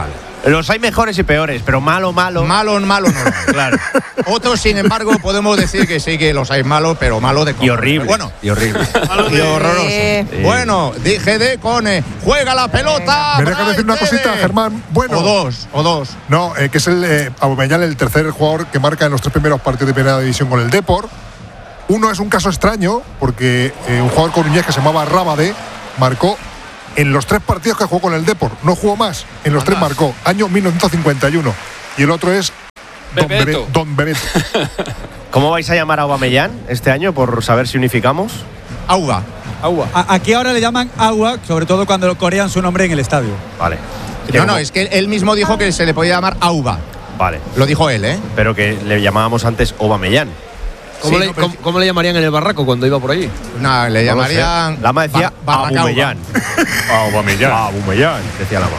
Los hay mejores y peores, pero malo, malo. Malo, malo no. Claro. Otros, sin embargo, podemos decir que sí que los hay malos, pero malo de cojones. Y horrible. Bueno, y horrible. y horroroso. Sí. Bueno, dije de Cone. Juega la pelota. Me dejas decir una cosita, Germán. Bueno. O dos, o dos. No, eh, que es el eh, Aubameyang, el tercer jugador que marca en los tres primeros partidos de primera división con el Depor. Uno es un caso extraño, porque eh, un jugador coruñés que se llamaba Rábade marcó en los tres partidos que jugó con el Depor. No jugó más, en los tres marcó. Año mil novecientos cincuenta y uno. Y el otro es Don Bebeto. Bebe- Don Bebeto. ¿Cómo vais a llamar a Aubameyang este año, por saber si unificamos? Auba. Agua. A- aquí ahora le llaman agua, sobre todo cuando corean su nombre en el estadio. Vale. No, no, es que él mismo dijo que se le podía llamar Auba. Vale. Lo dijo él, ¿eh? Pero que le llamábamos antes Aubameyang. ¿Cómo, Sí, le, no, pero- cómo- cómo le llamarían en el barraco cuando iba por allí? No, le No lo sé. llamarían. Lama decía Bar- Barracauba. Aubameyang. Aubameyang. Aubameyang, decía Lama.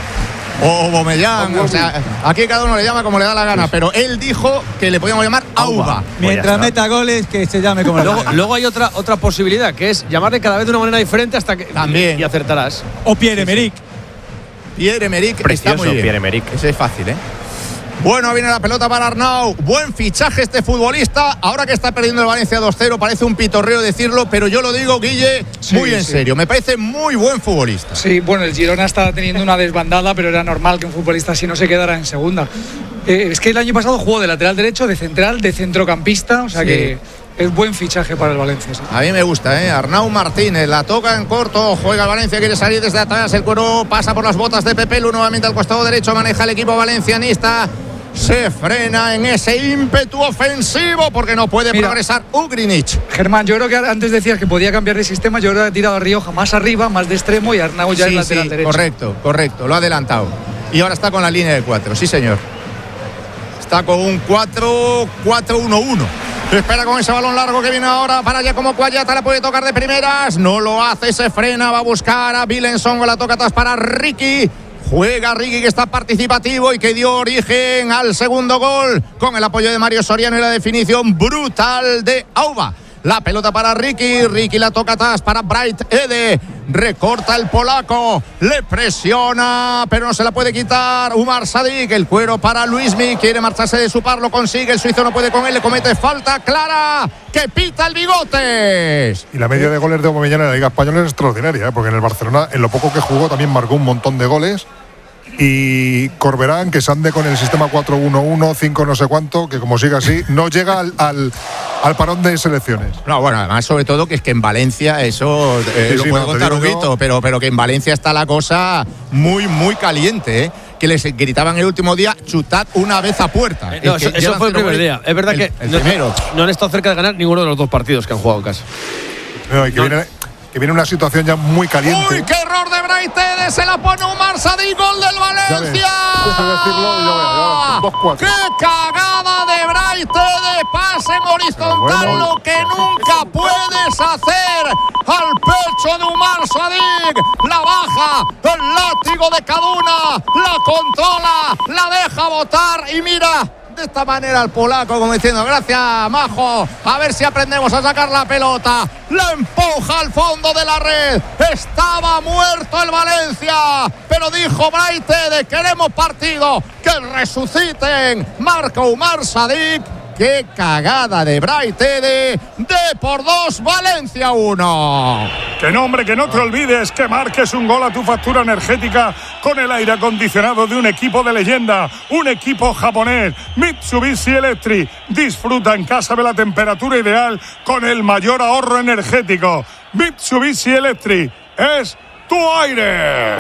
O Aubameyang, o sea, aquí cada uno le llama como le da la gana, pero él dijo que le podíamos llamar Auba. Mientras meta goles, que se llame como le Luego, dé. luego hay otra, otra posibilidad, que es llamarle cada vez de una manera diferente hasta que. También. Y acertarás. O Pierre-Emerick. Pierre-Emerick está Precioso, muy bien. Pierre-Emerick. Ese es fácil, ¿eh? Bueno, viene la pelota para Arnau. Buen fichaje este futbolista. Ahora que está perdiendo el Valencia dos cero, parece un pitorreo decirlo, pero yo lo digo, Guille, Sí, muy en sí. serio. Me parece muy buen futbolista. Sí, bueno, el Girona está teniendo una desbandada, pero era normal que un futbolista así no se quedara en segunda. Eh, es que el año pasado jugó de lateral derecho, de central, de centrocampista, o sea Sí. que es buen fichaje para el Valencia. Sí. A mí me gusta, ¿eh? Arnau Martínez la toca en corto, juega el Valencia, quiere salir desde atrás, el cuero pasa por las botas de Pepelu, nuevamente al costado derecho, maneja el equipo valencianista, se frena en ese ímpetu ofensivo porque no puede Mira. progresar Ugrinic. Germán, yo creo que antes decías que podía cambiar de sistema, yo creo que ha tirado a Rioja más arriba, más de extremo y Arnau ya es Sí, lateral sí, derecho. correcto, correcto, lo ha adelantado. Y ahora está con la línea de cuatro, sí señor. Está con un cuatro cuatro uno uno. Espera con ese balón largo que viene ahora para allá como Cuayata, la puede tocar de primeras, no lo hace, se frena, va a buscar a Bilenson, la toca atrás para Ricky. Juega Ricky, que está participativo y que dio origen al segundo gol con el apoyo de Mario Soriano y la definición brutal de Auba. La pelota para Ricky, Ricky la toca atrás para Bright Ede, recorta el polaco, le presiona, pero no se la puede quitar Umar Sadik, el cuero para Luismi, quiere marcharse de su par, lo consigue, el suizo no puede con él, le comete falta clara, que pita el Bigotes. Y la media de goles de Aubameyang en la Liga Española es extraordinaria, ¿eh? Porque en el Barcelona, en lo poco que jugó, también marcó un montón de goles. Y Corberán, que se ande con el sistema cuatro uno uno, cinco no sé cuánto, que como siga así, no llega al, al, al parón de selecciones. No, bueno, además sobre todo que es que en Valencia eso eh, Sí, lo sí, puede no, te contar digo Huguito, yo. pero, pero que en Valencia está la cosa muy, muy caliente, ¿eh? Que les gritaban el último día, chutad una vez a puerta. No, Es que eso, eso llevan fue el cero primer goles. día. Es verdad El- que el no, primero. no han estado cerca de ganar ninguno de los dos partidos que han jugado en casa. No, y que, viene, que viene una situación ya muy caliente. ¡Uy, qué error de Braithede! Se la pone Umar Sadik, gol del Valencia. Eso decirlo y lo veo, ya, dos cuatro. ¡Qué cagada de Braithede! Pase en horizontal, bueno. lo que nunca puedes hacer al pecho de Umar Sadik. La baja, el látigo de Kaduna, la controla, la deja botar y mira. De esta manera el polaco como diciendo gracias Majo, a ver si aprendemos a sacar la pelota, la empuja al fondo de la red, estaba muerto el Valencia, pero dijo Braithede, queremos partido, que resuciten, marca Umar Sadik. Qué cagada de Braithede, de por dos, Valencia uno. Que no, hombre, que no te olvides que marques un gol a tu factura energética con el aire acondicionado de un equipo de leyenda, un equipo japonés, Mitsubishi Electric. Disfruta en casa de la temperatura ideal con el mayor ahorro energético. Mitsubishi Electric es tu aire.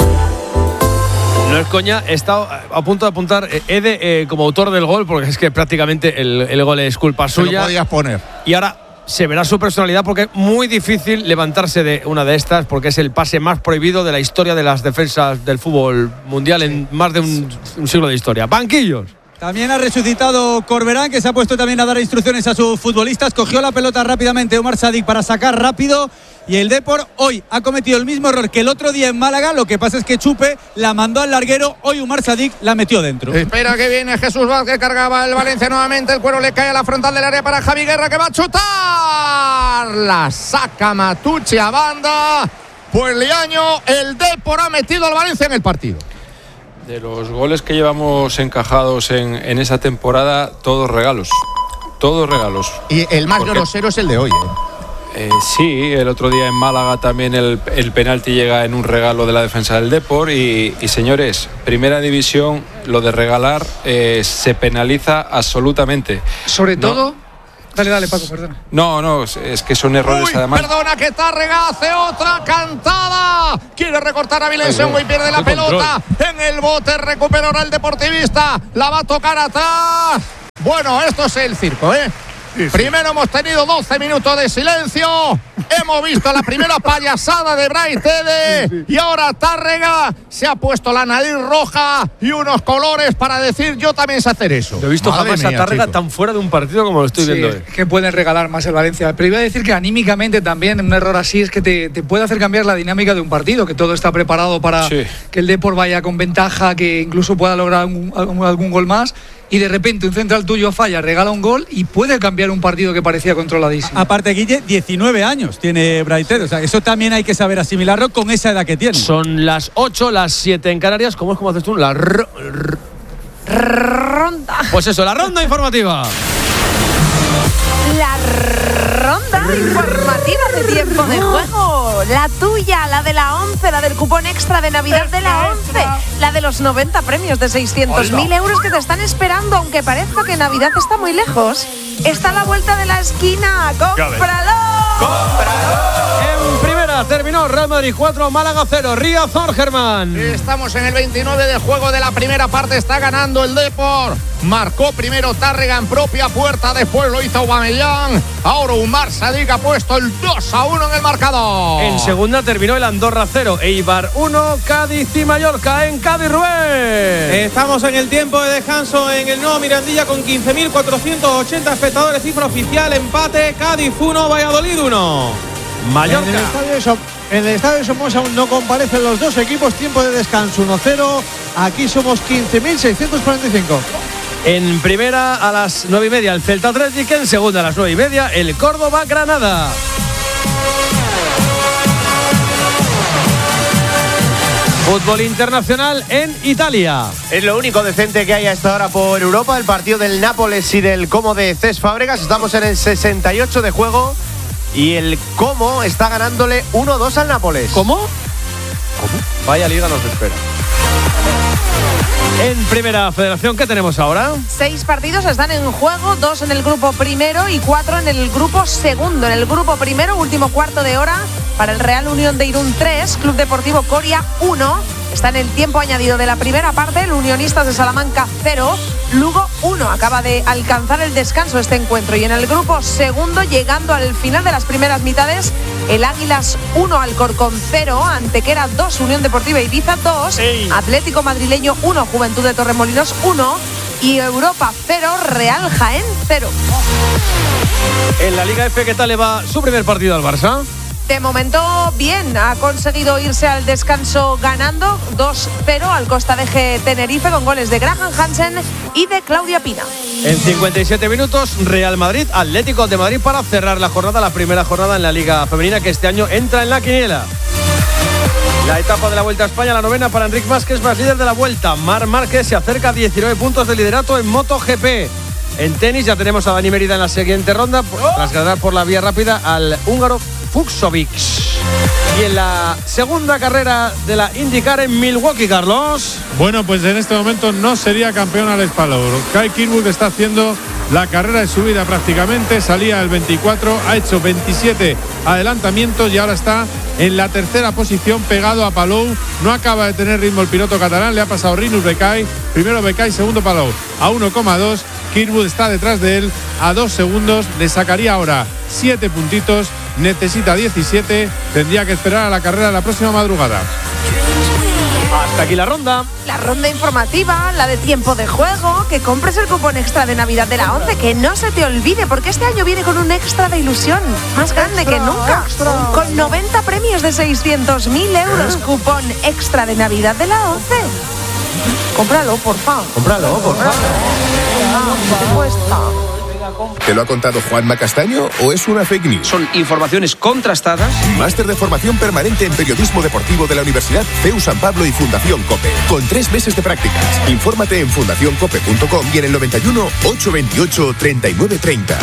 No es coña, he estado a punto de apuntar eh, Ede eh, como autor del gol, porque es que prácticamente el, el gol es culpa Se lo suya. podías poner. Y ahora se verá su personalidad, porque es muy difícil levantarse de una de estas, porque es el pase más prohibido de la historia de las defensas del fútbol mundial en más de un, un siglo de historia. Banquillos. También ha resucitado Corberán, que se ha puesto también a dar instrucciones a sus futbolistas. Cogió la pelota rápidamente Umar Sadik para sacar rápido. Y el Depor hoy ha cometido el mismo error que el otro día en Málaga. Lo que pasa es que Chupe la mandó al larguero. Hoy Umar Sadik la metió dentro. Espera que viene Jesús Vázquez, cargaba el Valencia nuevamente. El cuero le cae a la frontal del área para Javi Guerra, que va a chutar. La saca Matucci a banda. Pues Liaño, el Depor ha metido al Valencia en el partido. De los goles que llevamos encajados en, en esa temporada, todos regalos. Todos regalos. Y el más grosero es el de hoy, ¿eh? Eh, sí, el otro día en Málaga también el, el penalti llega en un regalo de la defensa del Depor y, y señores, primera división, lo de regalar eh, se penaliza absolutamente. Sobre No. todo, dale, dale Paco, perdona. No, no, es, es que son errores Uy, además. perdona que Tárrega hace otra cantada. Quiere recortar a Vilensiongo y pierde la Qué pelota. En el bote recupera ahora el deportivista. La va a tocar atrás. Bueno, esto es el circo, ¿eh? Sí, sí. Primero hemos tenido doce minutos de silencio. Hemos visto la primera payasada de Brais Tede. Sí, sí. Y ahora Tárrega se ha puesto la nariz roja y unos colores para decir yo también sé hacer eso. No he visto Madre jamás mía, a Tárrega chico. tan fuera de un partido como lo estoy Sí, viendo hoy. que pueden regalar más el Valencia. Pero iba a decir que anímicamente también un error así es que te, te puede hacer cambiar la dinámica de un partido, que todo está preparado para Sí. que el Depor vaya con ventaja, que incluso pueda lograr un- algún, algún gol más. Y de repente un central tuyo falla, regala un gol y puede cambiar un partido que parecía controladísimo. Aparte, Guille, diecinueve años tiene Brais Tede. O sea, eso también hay que saber asimilarlo con esa edad que tiene. Son las ocho, las siete en Canarias. ¿Cómo es como haces tú? La ro- r- Ronda. Pues eso, la ronda informativa. La ronda informativa de tiempo de juego. La tuya, la de la once, la del cupón extra de Navidad de la once. La de los noventa premios de seiscientos mil euros que te están esperando, aunque parezca que Navidad está muy lejos. Está a la vuelta de la esquina. ¡Cómpralo! En primera terminó Real Madrid cuatro, Málaga cero. Ría Zorgerman. Estamos en el veintinueve de juego de la primera parte. Está ganando el Depor. Marcó primero Tárrega en propia puerta. Después lo hizo Aubameyang. Ahora Umar Sadik ha puesto el dos a uno en el marcador. En segunda terminó el Andorra cero, Eibar uno, Cádiz y Mallorca en Cádiz, Rubén. Estamos en el tiempo de descanso en el nuevo Mirandilla con quince mil cuatrocientos ochenta espectadores, cifra oficial, empate, Cádiz uno, Valladolid uno. Mallorca. En el estadio de Som- en el estadio de Somos aún no comparecen los dos equipos. Tiempo de descanso uno cero. Aquí somos quince mil seiscientos cuarenta y cinco. En primera a las nueve y media el Celta Atlético, en segunda a las nueve y media el Córdoba Granada. Fútbol internacional en Italia. Es lo único decente que hay a esta hora por Europa, el partido del Nápoles y del Como de Cés Fábregas. Estamos en el sesenta y ocho de juego y el Como está ganándole uno dos al Nápoles. ¿Cómo? ¿Cómo? Vaya liga nos espera. En primera federación, ¿qué tenemos ahora? Seis partidos están en juego, dos en el grupo primero y cuatro en el grupo segundo. En el grupo primero, último cuarto de hora para el Real Unión de Irún tres, Club Deportivo Coria uno. Está en el tiempo añadido de la primera parte, el Unionistas de Salamanca cero, Lugo uno. Acaba de alcanzar el descanso este encuentro. Y en el grupo segundo, llegando al final de las primeras mitades, el Águilas uno, Alcorcón cero, Antequera dos, Unión Deportiva Ibiza dos, Ey. Atlético Madrileño uno, Juventud de Torremolinos uno y Europa cero, Real Jaén cero. En la Liga F, ¿qué tal le va su primer partido al Barça? De momento, bien, ha conseguido irse al descanso ganando dos cero al Costa de G Tenerife con goles de Graham Hansen y de Claudia Pina. En cincuenta y siete minutos, Real Madrid, Atlético de Madrid para cerrar la jornada, la primera jornada en la Liga Femenina que este año entra en la quiniela. La etapa de la Vuelta a España, la novena para Enric Mas, que es más líder de la Vuelta. Mar Márquez se acerca a diecinueve puntos de liderato en MotoGP. En tenis ya tenemos a Dani Mérida en la siguiente ronda, tras ganar por la vía rápida al húngaro Fuxovic. Y en la segunda carrera de la IndyCar en Milwaukee, Carlos. Bueno, pues en este momento no sería campeón Alex Palou. Kyle Kirkwood está haciendo la carrera de su vida prácticamente. Salía el veinticuatro, ha hecho veintisiete adelantamientos y ahora está en la tercera posición pegado a Palou. No acaba de tener ritmo el piloto catalán. Le ha pasado Rinus Becay. Primero Becay, segundo Palou. A uno coma dos. Kirkwood está detrás de él a dos segundos. Le sacaría ahora siete puntitos. Necesita diecisiete. Tendría que esperar a la carrera de la próxima madrugada. Hasta aquí la ronda. La ronda informativa, la de tiempo de juego, que compres el cupón extra de Navidad de la once, que no se te olvide, porque este año viene con un extra de ilusión, más grande que nunca, con noventa premios de seiscientos mil euros, cupón extra de Navidad de la once. Cómpralo, por favor. Cómpralo, por favor. ¿Qué te cuesta? ¿Te lo ha contado Juanma Castaño o es una fake news? Son informaciones contrastadas. Máster de formación permanente en periodismo deportivo de la Universidad C E U San Pablo y Fundación COPE. Con tres meses de prácticas. Infórmate en fundación cope punto com y en el noventa y uno, ochocientos veintiocho, treinta y nueve treinta.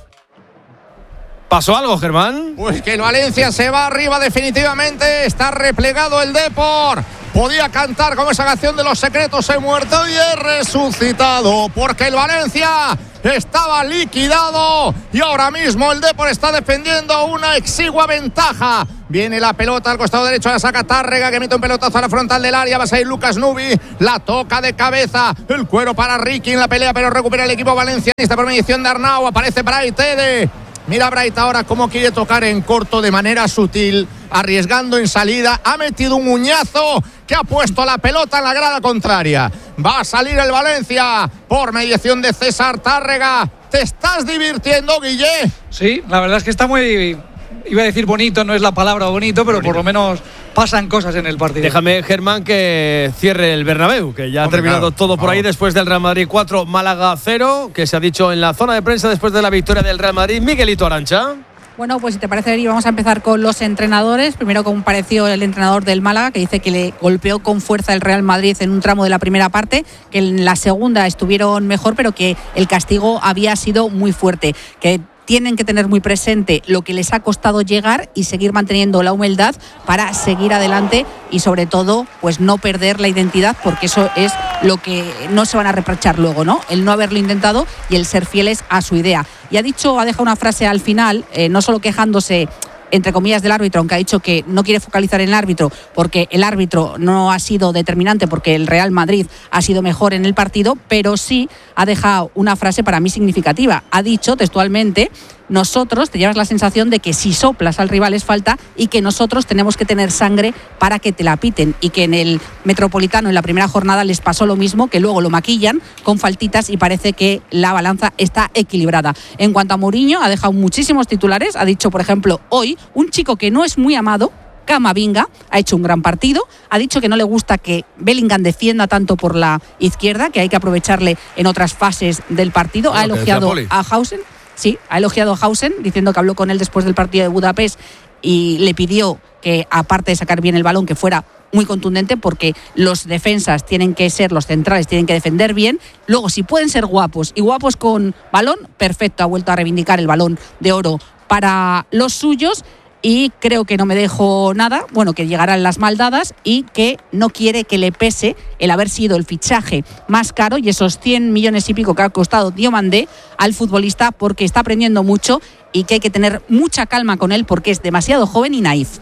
¿Pasó algo, Germán? Pues que el Valencia se va arriba definitivamente. Está replegado el Depor. Podía cantar como esa canción de Los Secretos he muerto y he resucitado, porque el Valencia estaba liquidado y ahora mismo el Depor está defendiendo una exigua ventaja. Viene la pelota al costado derecho, la saca Tárrega, que mete un pelotazo a la frontal del área. Va a salir Lucas Nubi, la toca de cabeza. El cuero para Ricky en la pelea, pero recupera el equipo valencianista por mediación de Arnau. Aparece Bright Ede. Mira Bright ahora cómo quiere tocar en corto de manera sutil, arriesgando en salida. Ha metido un uñazo que ha puesto la pelota en la grada contraria. Va a salir el Valencia por mediación de César Tárrega. ¿Te estás divirtiendo, Guille? Sí, la verdad es que está muy... Iba a decir bonito, no es la palabra bonito, pero bonito. Por lo menos pasan cosas en el partido. Déjame, Germán, que cierre el Bernabéu, que ya Hombre, ha terminado claro, todo por vamos. ahí después del Real Madrid cuatro, Málaga cero, que se ha dicho en la zona de prensa después de la victoria del Real Madrid. Miguelito Arancha. Bueno, pues si te parece, Eri, vamos a empezar con los entrenadores. Primero compareció el entrenador del Málaga, que dice que le golpeó con fuerza el Real Madrid en un tramo de la primera parte, que en la segunda estuvieron mejor, pero que el castigo había sido muy fuerte, que tienen que tener muy presente lo que les ha costado llegar y seguir manteniendo la humildad para seguir adelante y sobre todo pues no perder la identidad, porque eso es lo que no se van a reprochar luego, ¿no? El no haberlo intentado y el ser fieles a su idea. Y ha dicho, ha dejado una frase al final, eh, no solo quejándose entre comillas del árbitro, aunque ha dicho que no quiere focalizar en el árbitro porque el árbitro no ha sido determinante, porque el Real Madrid ha sido mejor en el partido, pero sí ha dejado una frase para mí significativa. Ha dicho textualmente: nosotros, te llevas la sensación de que si soplas al rival es falta y que nosotros tenemos que tener sangre para que te la piten, y que en el Metropolitano en la primera jornada les pasó lo mismo, que luego lo maquillan con faltitas y parece que la balanza está equilibrada. En cuanto a Mourinho, ha dejado muchísimos titulares. Ha dicho, por ejemplo, hoy, un chico que no es muy amado, Camavinga, ha hecho un gran partido. Ha dicho que no le gusta que Bellingham defienda tanto por la izquierda, que hay que aprovecharle en otras fases del partido. Bueno, ha elogiado a Hausen. Sí, ha elogiado a Hausen, diciendo que habló con él después del partido de Budapest y le pidió que, aparte de sacar bien el balón, que fuera muy contundente, porque los defensas tienen que ser, los centrales tienen que defender bien. Luego, si pueden ser guapos y guapos con balón, perfecto. Ha vuelto a reivindicar el Balón de Oro para los suyos. Y creo que no me dejo nada, bueno, que llegarán las maldadas y que no quiere que le pese el haber sido el fichaje más caro y esos cien millones y pico que ha costado Diomandé al futbolista, porque está aprendiendo mucho y que hay que tener mucha calma con él porque es demasiado joven y naif.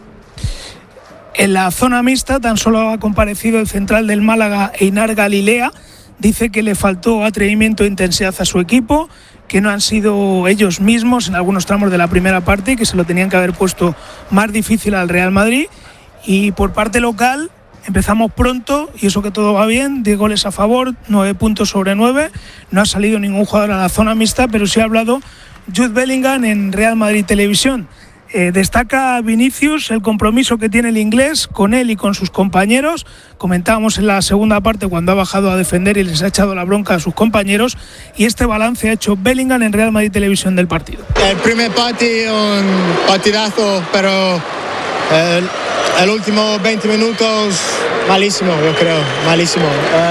En la zona mixta tan solo ha comparecido el central del Málaga, Einar Galilea. Dice que le faltó atrevimiento e intensidad a su equipo, que no han sido ellos mismos en algunos tramos de la primera parte, que se lo tenían que haber puesto más difícil al Real Madrid. Y por parte local empezamos pronto y eso que todo va bien, diez goles a favor, nueve puntos sobre nueve, no ha salido ningún jugador a la zona mixta, pero sí ha hablado Jude Bellingham en Real Madrid Televisión. Eh, destaca Vinicius el compromiso que tiene el inglés con él y con sus compañeros. Comentábamos en la segunda parte cuando ha bajado a defender y les ha echado la bronca a sus compañeros, y este balance ha hecho Bellingham en Real Madrid Televisión del partido. El primer partido, un partidazo, pero el, el último veinte minutos malísimo, yo creo, malísimo.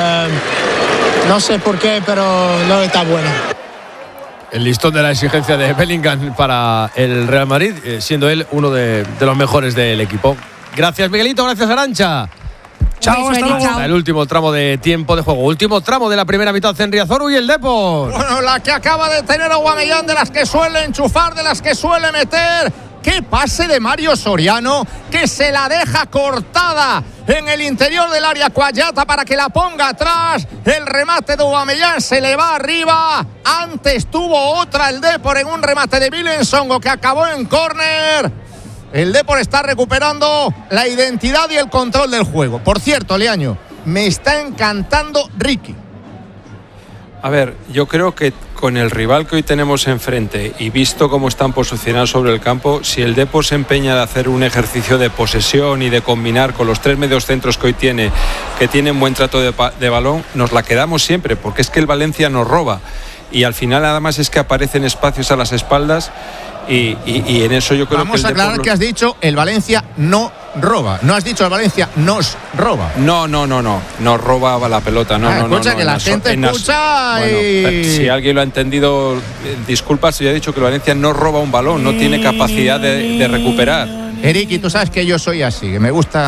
Uh, no sé por qué, pero no está bueno. El listón de la exigencia de Bellingham para el Real Madrid, eh, siendo él uno de, de los mejores del equipo. Gracias, Miguelito, gracias, Arancha. Chao, hasta luego. Hasta el último tramo de tiempo de juego. Último tramo de la primera mitad en Riazor y el Depor. Bueno, la que acaba de tener Aubameyang, de las que suele enchufar, de las que suele meter. ¡Qué pase de Mario Soriano! Que se la deja cortada en el interior del área Cuayata para que la ponga atrás. El remate de Aubameyang se le va arriba. Antes tuvo otra el Depor en un remate de Vilensongo que acabó en córner. El Depor está recuperando la identidad y el control del juego. Por cierto, Leaño, me está encantando Ricky. A ver, yo creo que con el rival que hoy tenemos enfrente y visto cómo están posicionados sobre el campo, si el Depor se empeña de hacer un ejercicio de posesión y de combinar con los tres medios centros que hoy tiene, que tienen buen trato de, de balón, nos la quedamos siempre, porque es que el Valencia nos roba y al final nada más es que aparecen espacios a las espaldas y, y, y en eso yo creo Vamos que a aclarar Depor... que has dicho el Valencia no roba, no has dicho el Valencia nos roba. No, no, no, no, nos roba la pelota, no, ah, no, escucha no, que no, la en gente en escucha bueno, y... si alguien lo ha entendido, eh, disculpa si yo he dicho que el Valencia no roba un balón, no tiene capacidad de, de recuperar. Eriki, tú sabes que yo soy así, que me gusta...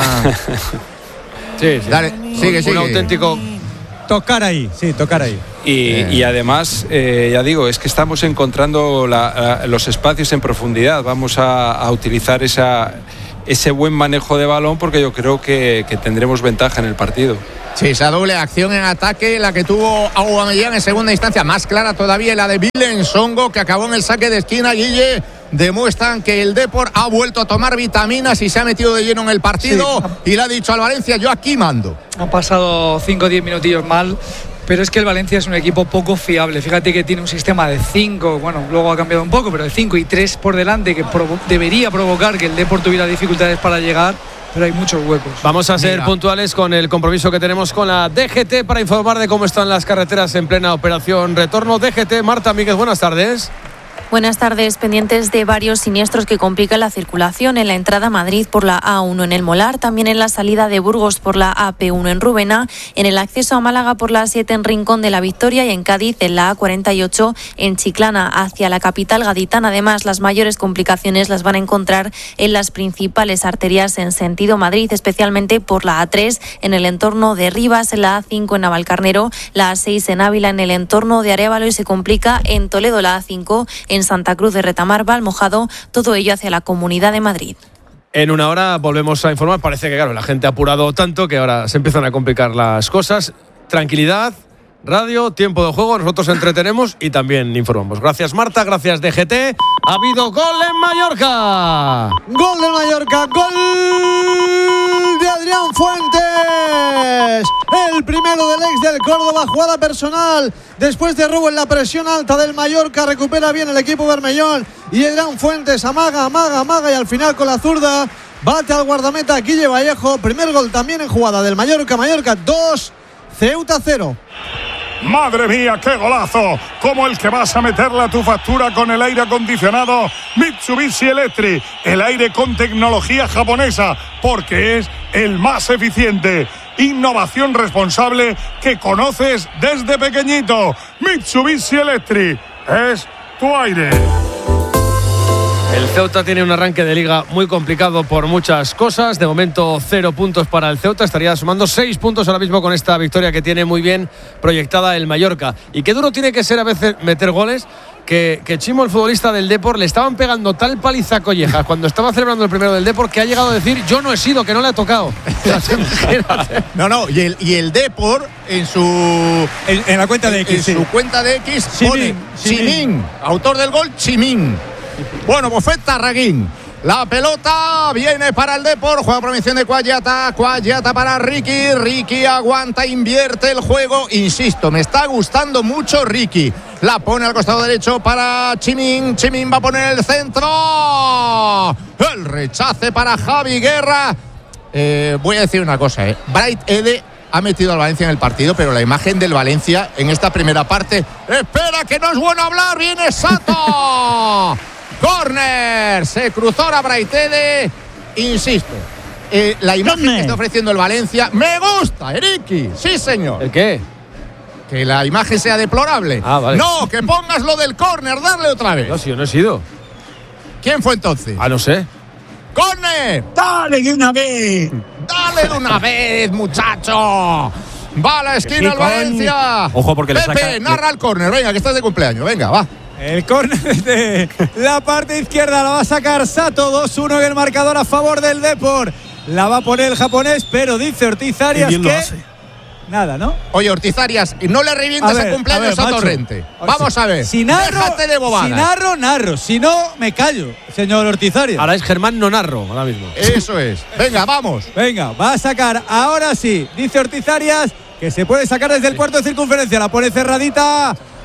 sí, sí. Dale, sigue, un, sigue. Un auténtico... Tocar ahí, sí, tocar ahí. Y, eh. y además, eh, ya digo, es que estamos encontrando la, la, los espacios en profundidad. Vamos a, a utilizar esa, ese buen manejo de balón porque yo creo que, que tendremos ventaja en el partido. Sí, esa doble acción en ataque, la que tuvo Aubameyang en segunda instancia, más clara todavía la de Willem Songo, que acabó en el saque de esquina. Guille, demuestran que el Depor ha vuelto a tomar vitaminas y se ha metido de lleno en el partido, sí. Y le ha dicho al Valencia, yo aquí mando. Han pasado cinco o diez minutillos mal, pero es que el Valencia es un equipo poco fiable. Fíjate que tiene un sistema de cinco, bueno, luego ha cambiado un poco, pero de cinco y tres por delante, que provo- debería provocar que el Depor tuviera dificultades para llegar, pero hay muchos huecos. Vamos a ser Mira. puntuales con el compromiso que tenemos con la D G T para informar de cómo están las carreteras en plena operación retorno. D G T, Marta Míguez, buenas tardes. Buenas tardes, pendientes de varios siniestros que complican la circulación en la entrada a Madrid por la A uno en el Molar, también en la salida de Burgos por la A P uno en Rubena, en el acceso a Málaga por la A siete en Rincón de la Victoria y en Cádiz en la A cuarenta y ocho en Chiclana hacia la capital gaditana. Además, las mayores complicaciones las van a encontrar en las principales arterias en sentido Madrid, especialmente por la A tres en el entorno de Rivas, en la A cinco en Navalcarnero, la A seis en Ávila en el entorno de Arévalo y se complica en Toledo la A cinco en Santa Cruz de Retamar, Valmojado, todo ello hacia la Comunidad de Madrid. En una hora volvemos a informar. Parece que, claro, la gente ha apurado tanto que ahora se empiezan a complicar las cosas. Tranquilidad, radio, tiempo de juego, nosotros entretenemos y también informamos. Gracias, Marta, gracias, D G T. Ha habido gol en Mallorca. Gol del Mallorca, gol de Adrián Fuentes. El primero del ex del Córdoba, jugada personal. Después de robo en la presión alta del Mallorca, recupera bien el equipo bermellón. Y Adrián Fuentes amaga, amaga, amaga y al final con la zurda bate al guardameta Guille Vallejo. Primer gol también en jugada del Mallorca. Mallorca dos, Ceuta cero. Madre mía, qué golazo, como el que vas a meterle a tu factura con el aire acondicionado Mitsubishi Electric, el aire con tecnología japonesa, porque es el más eficiente. Innovación responsable que conoces desde pequeñito. Mitsubishi Electric es tu aire. El Ceuta tiene un arranque de liga muy complicado por muchas cosas. De momento, cero puntos para el Ceuta. Estaría sumando seis puntos ahora mismo con esta victoria que tiene muy bien proyectada el Mallorca. Y qué duro tiene que ser a veces meter goles. Que, que Chimo, el futbolista del Depor, le estaban pegando tal paliza a Collejas cuando estaba celebrando el primero del Depor que ha llegado a decir yo no he sido, que no le ha tocado. No, no, y el, y el Depor en su en, en la cuenta de X, en sí. su cuenta de X pone Chimín, Chimín, autor del gol Chimín. Bueno, Bofet Tarraguín. La pelota viene para el Depor, juega por mención de Cuayata, Cuayata para Ricky, Ricky aguanta, invierte el juego, insisto, me está gustando mucho Ricky, la pone al costado derecho para Chimín, Chimín va a poner el centro, el rechace para Javi Guerra. Eh, voy a decir una cosa, eh. Bright Ede ha metido al Valencia en el partido, pero la imagen del Valencia en esta primera parte, espera que no es bueno hablar, viene Sato. Corner, se cruzó a Braitede, insisto, eh, la imagen que está ofreciendo el Valencia me gusta, Eriki, sí señor. ¿El qué? Que la imagen sea deplorable. Ah, vale. No, que pongas lo del córner, darle otra vez. No, si yo no he sido. ¿Quién fue entonces? Ah, no sé. ¡Corner! ¡Dale de una vez! ¡Dale de una vez, muchacho! Va a la esquina el Valencia. Ojo porque Pepe, le saca. narra el córner, venga, que estás de cumpleaños, venga, va. El córner de la parte izquierda la va a sacar Sato, dos uno en el marcador a favor del Depor. La va a poner el japonés, pero dice Ortiz Arias que... hace. Nada, ¿no? Oye, Ortiz Arias, no le revientes ver, el cumpleaños a, ver, a macho. Torrente. Vamos a ver. Si narro, déjate de bobadas. si narro, narro. Si no, me callo, señor Ortiz Arias. Ahora es Germán no narro, ahora mismo. Eso es. Venga, vamos. Venga, va a sacar ahora sí. Dice Ortiz Arias que se puede sacar desde el cuarto de circunferencia. La pone cerradita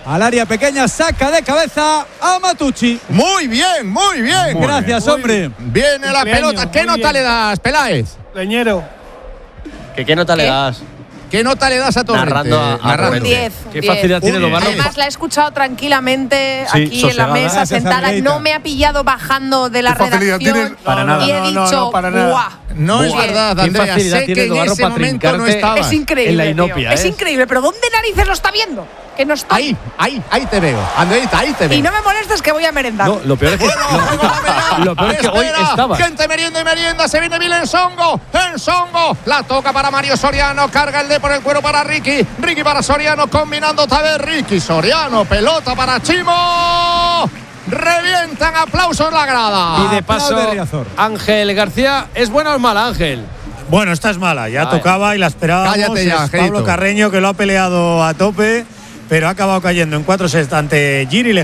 al área pequeña, saca de cabeza a Matucci. Muy bien, muy bien. Muy Gracias, bien. hombre. Viene la pelota. ¿Qué nota bien. le das, Peláez? Leñero. ¿Qué, ¿Qué nota ¿Qué? le das? ¿Qué nota le das a Torrente? Narrando a, a Narrando. Un diez. Qué facilidad tiene los barros. Además, la he escuchado tranquilamente Sí, aquí sosegada. en la mesa, Gracias, sentada. Argueita. No me ha pillado bajando de la ¿Qué facilidad redacción. tiene? Para nada. Y he No, no, dicho, no, para nada. ¡guau! No es Bien. verdad, Qué Andrea. facilidad Sé tiene que en Eduardo ese para momento no trincarte. estaba. Es increíble. En la tío. inopia, Es ¿eh? increíble. Pero ¿dónde narices lo está viendo? Que no estoy. Ahí, ahí, ahí te veo. Andreita, ahí te veo. Y no me molestes que voy a merendar. No, lo peor es que, lo, lo peor es que hoy Espera, estaba. Gente merienda y merienda. Se viene Vil Ensongo. Ensongo. La toca para Mario Soriano. Carga el de por el cuero para Ricky. Ricky para Soriano. Combinando otra vez Ricky. Soriano. Pelota para Chimo. Revientan aplausos la grada. Y de paso, Ángel García, ¿es buena o es mala, Ángel? Bueno, esta es mala, ya Ay. tocaba y la esperábamos. Cállate ya, es Angelito. Pablo Carreño, que lo ha peleado a tope, pero ha acabado cayendo en cuatro sets ante Giri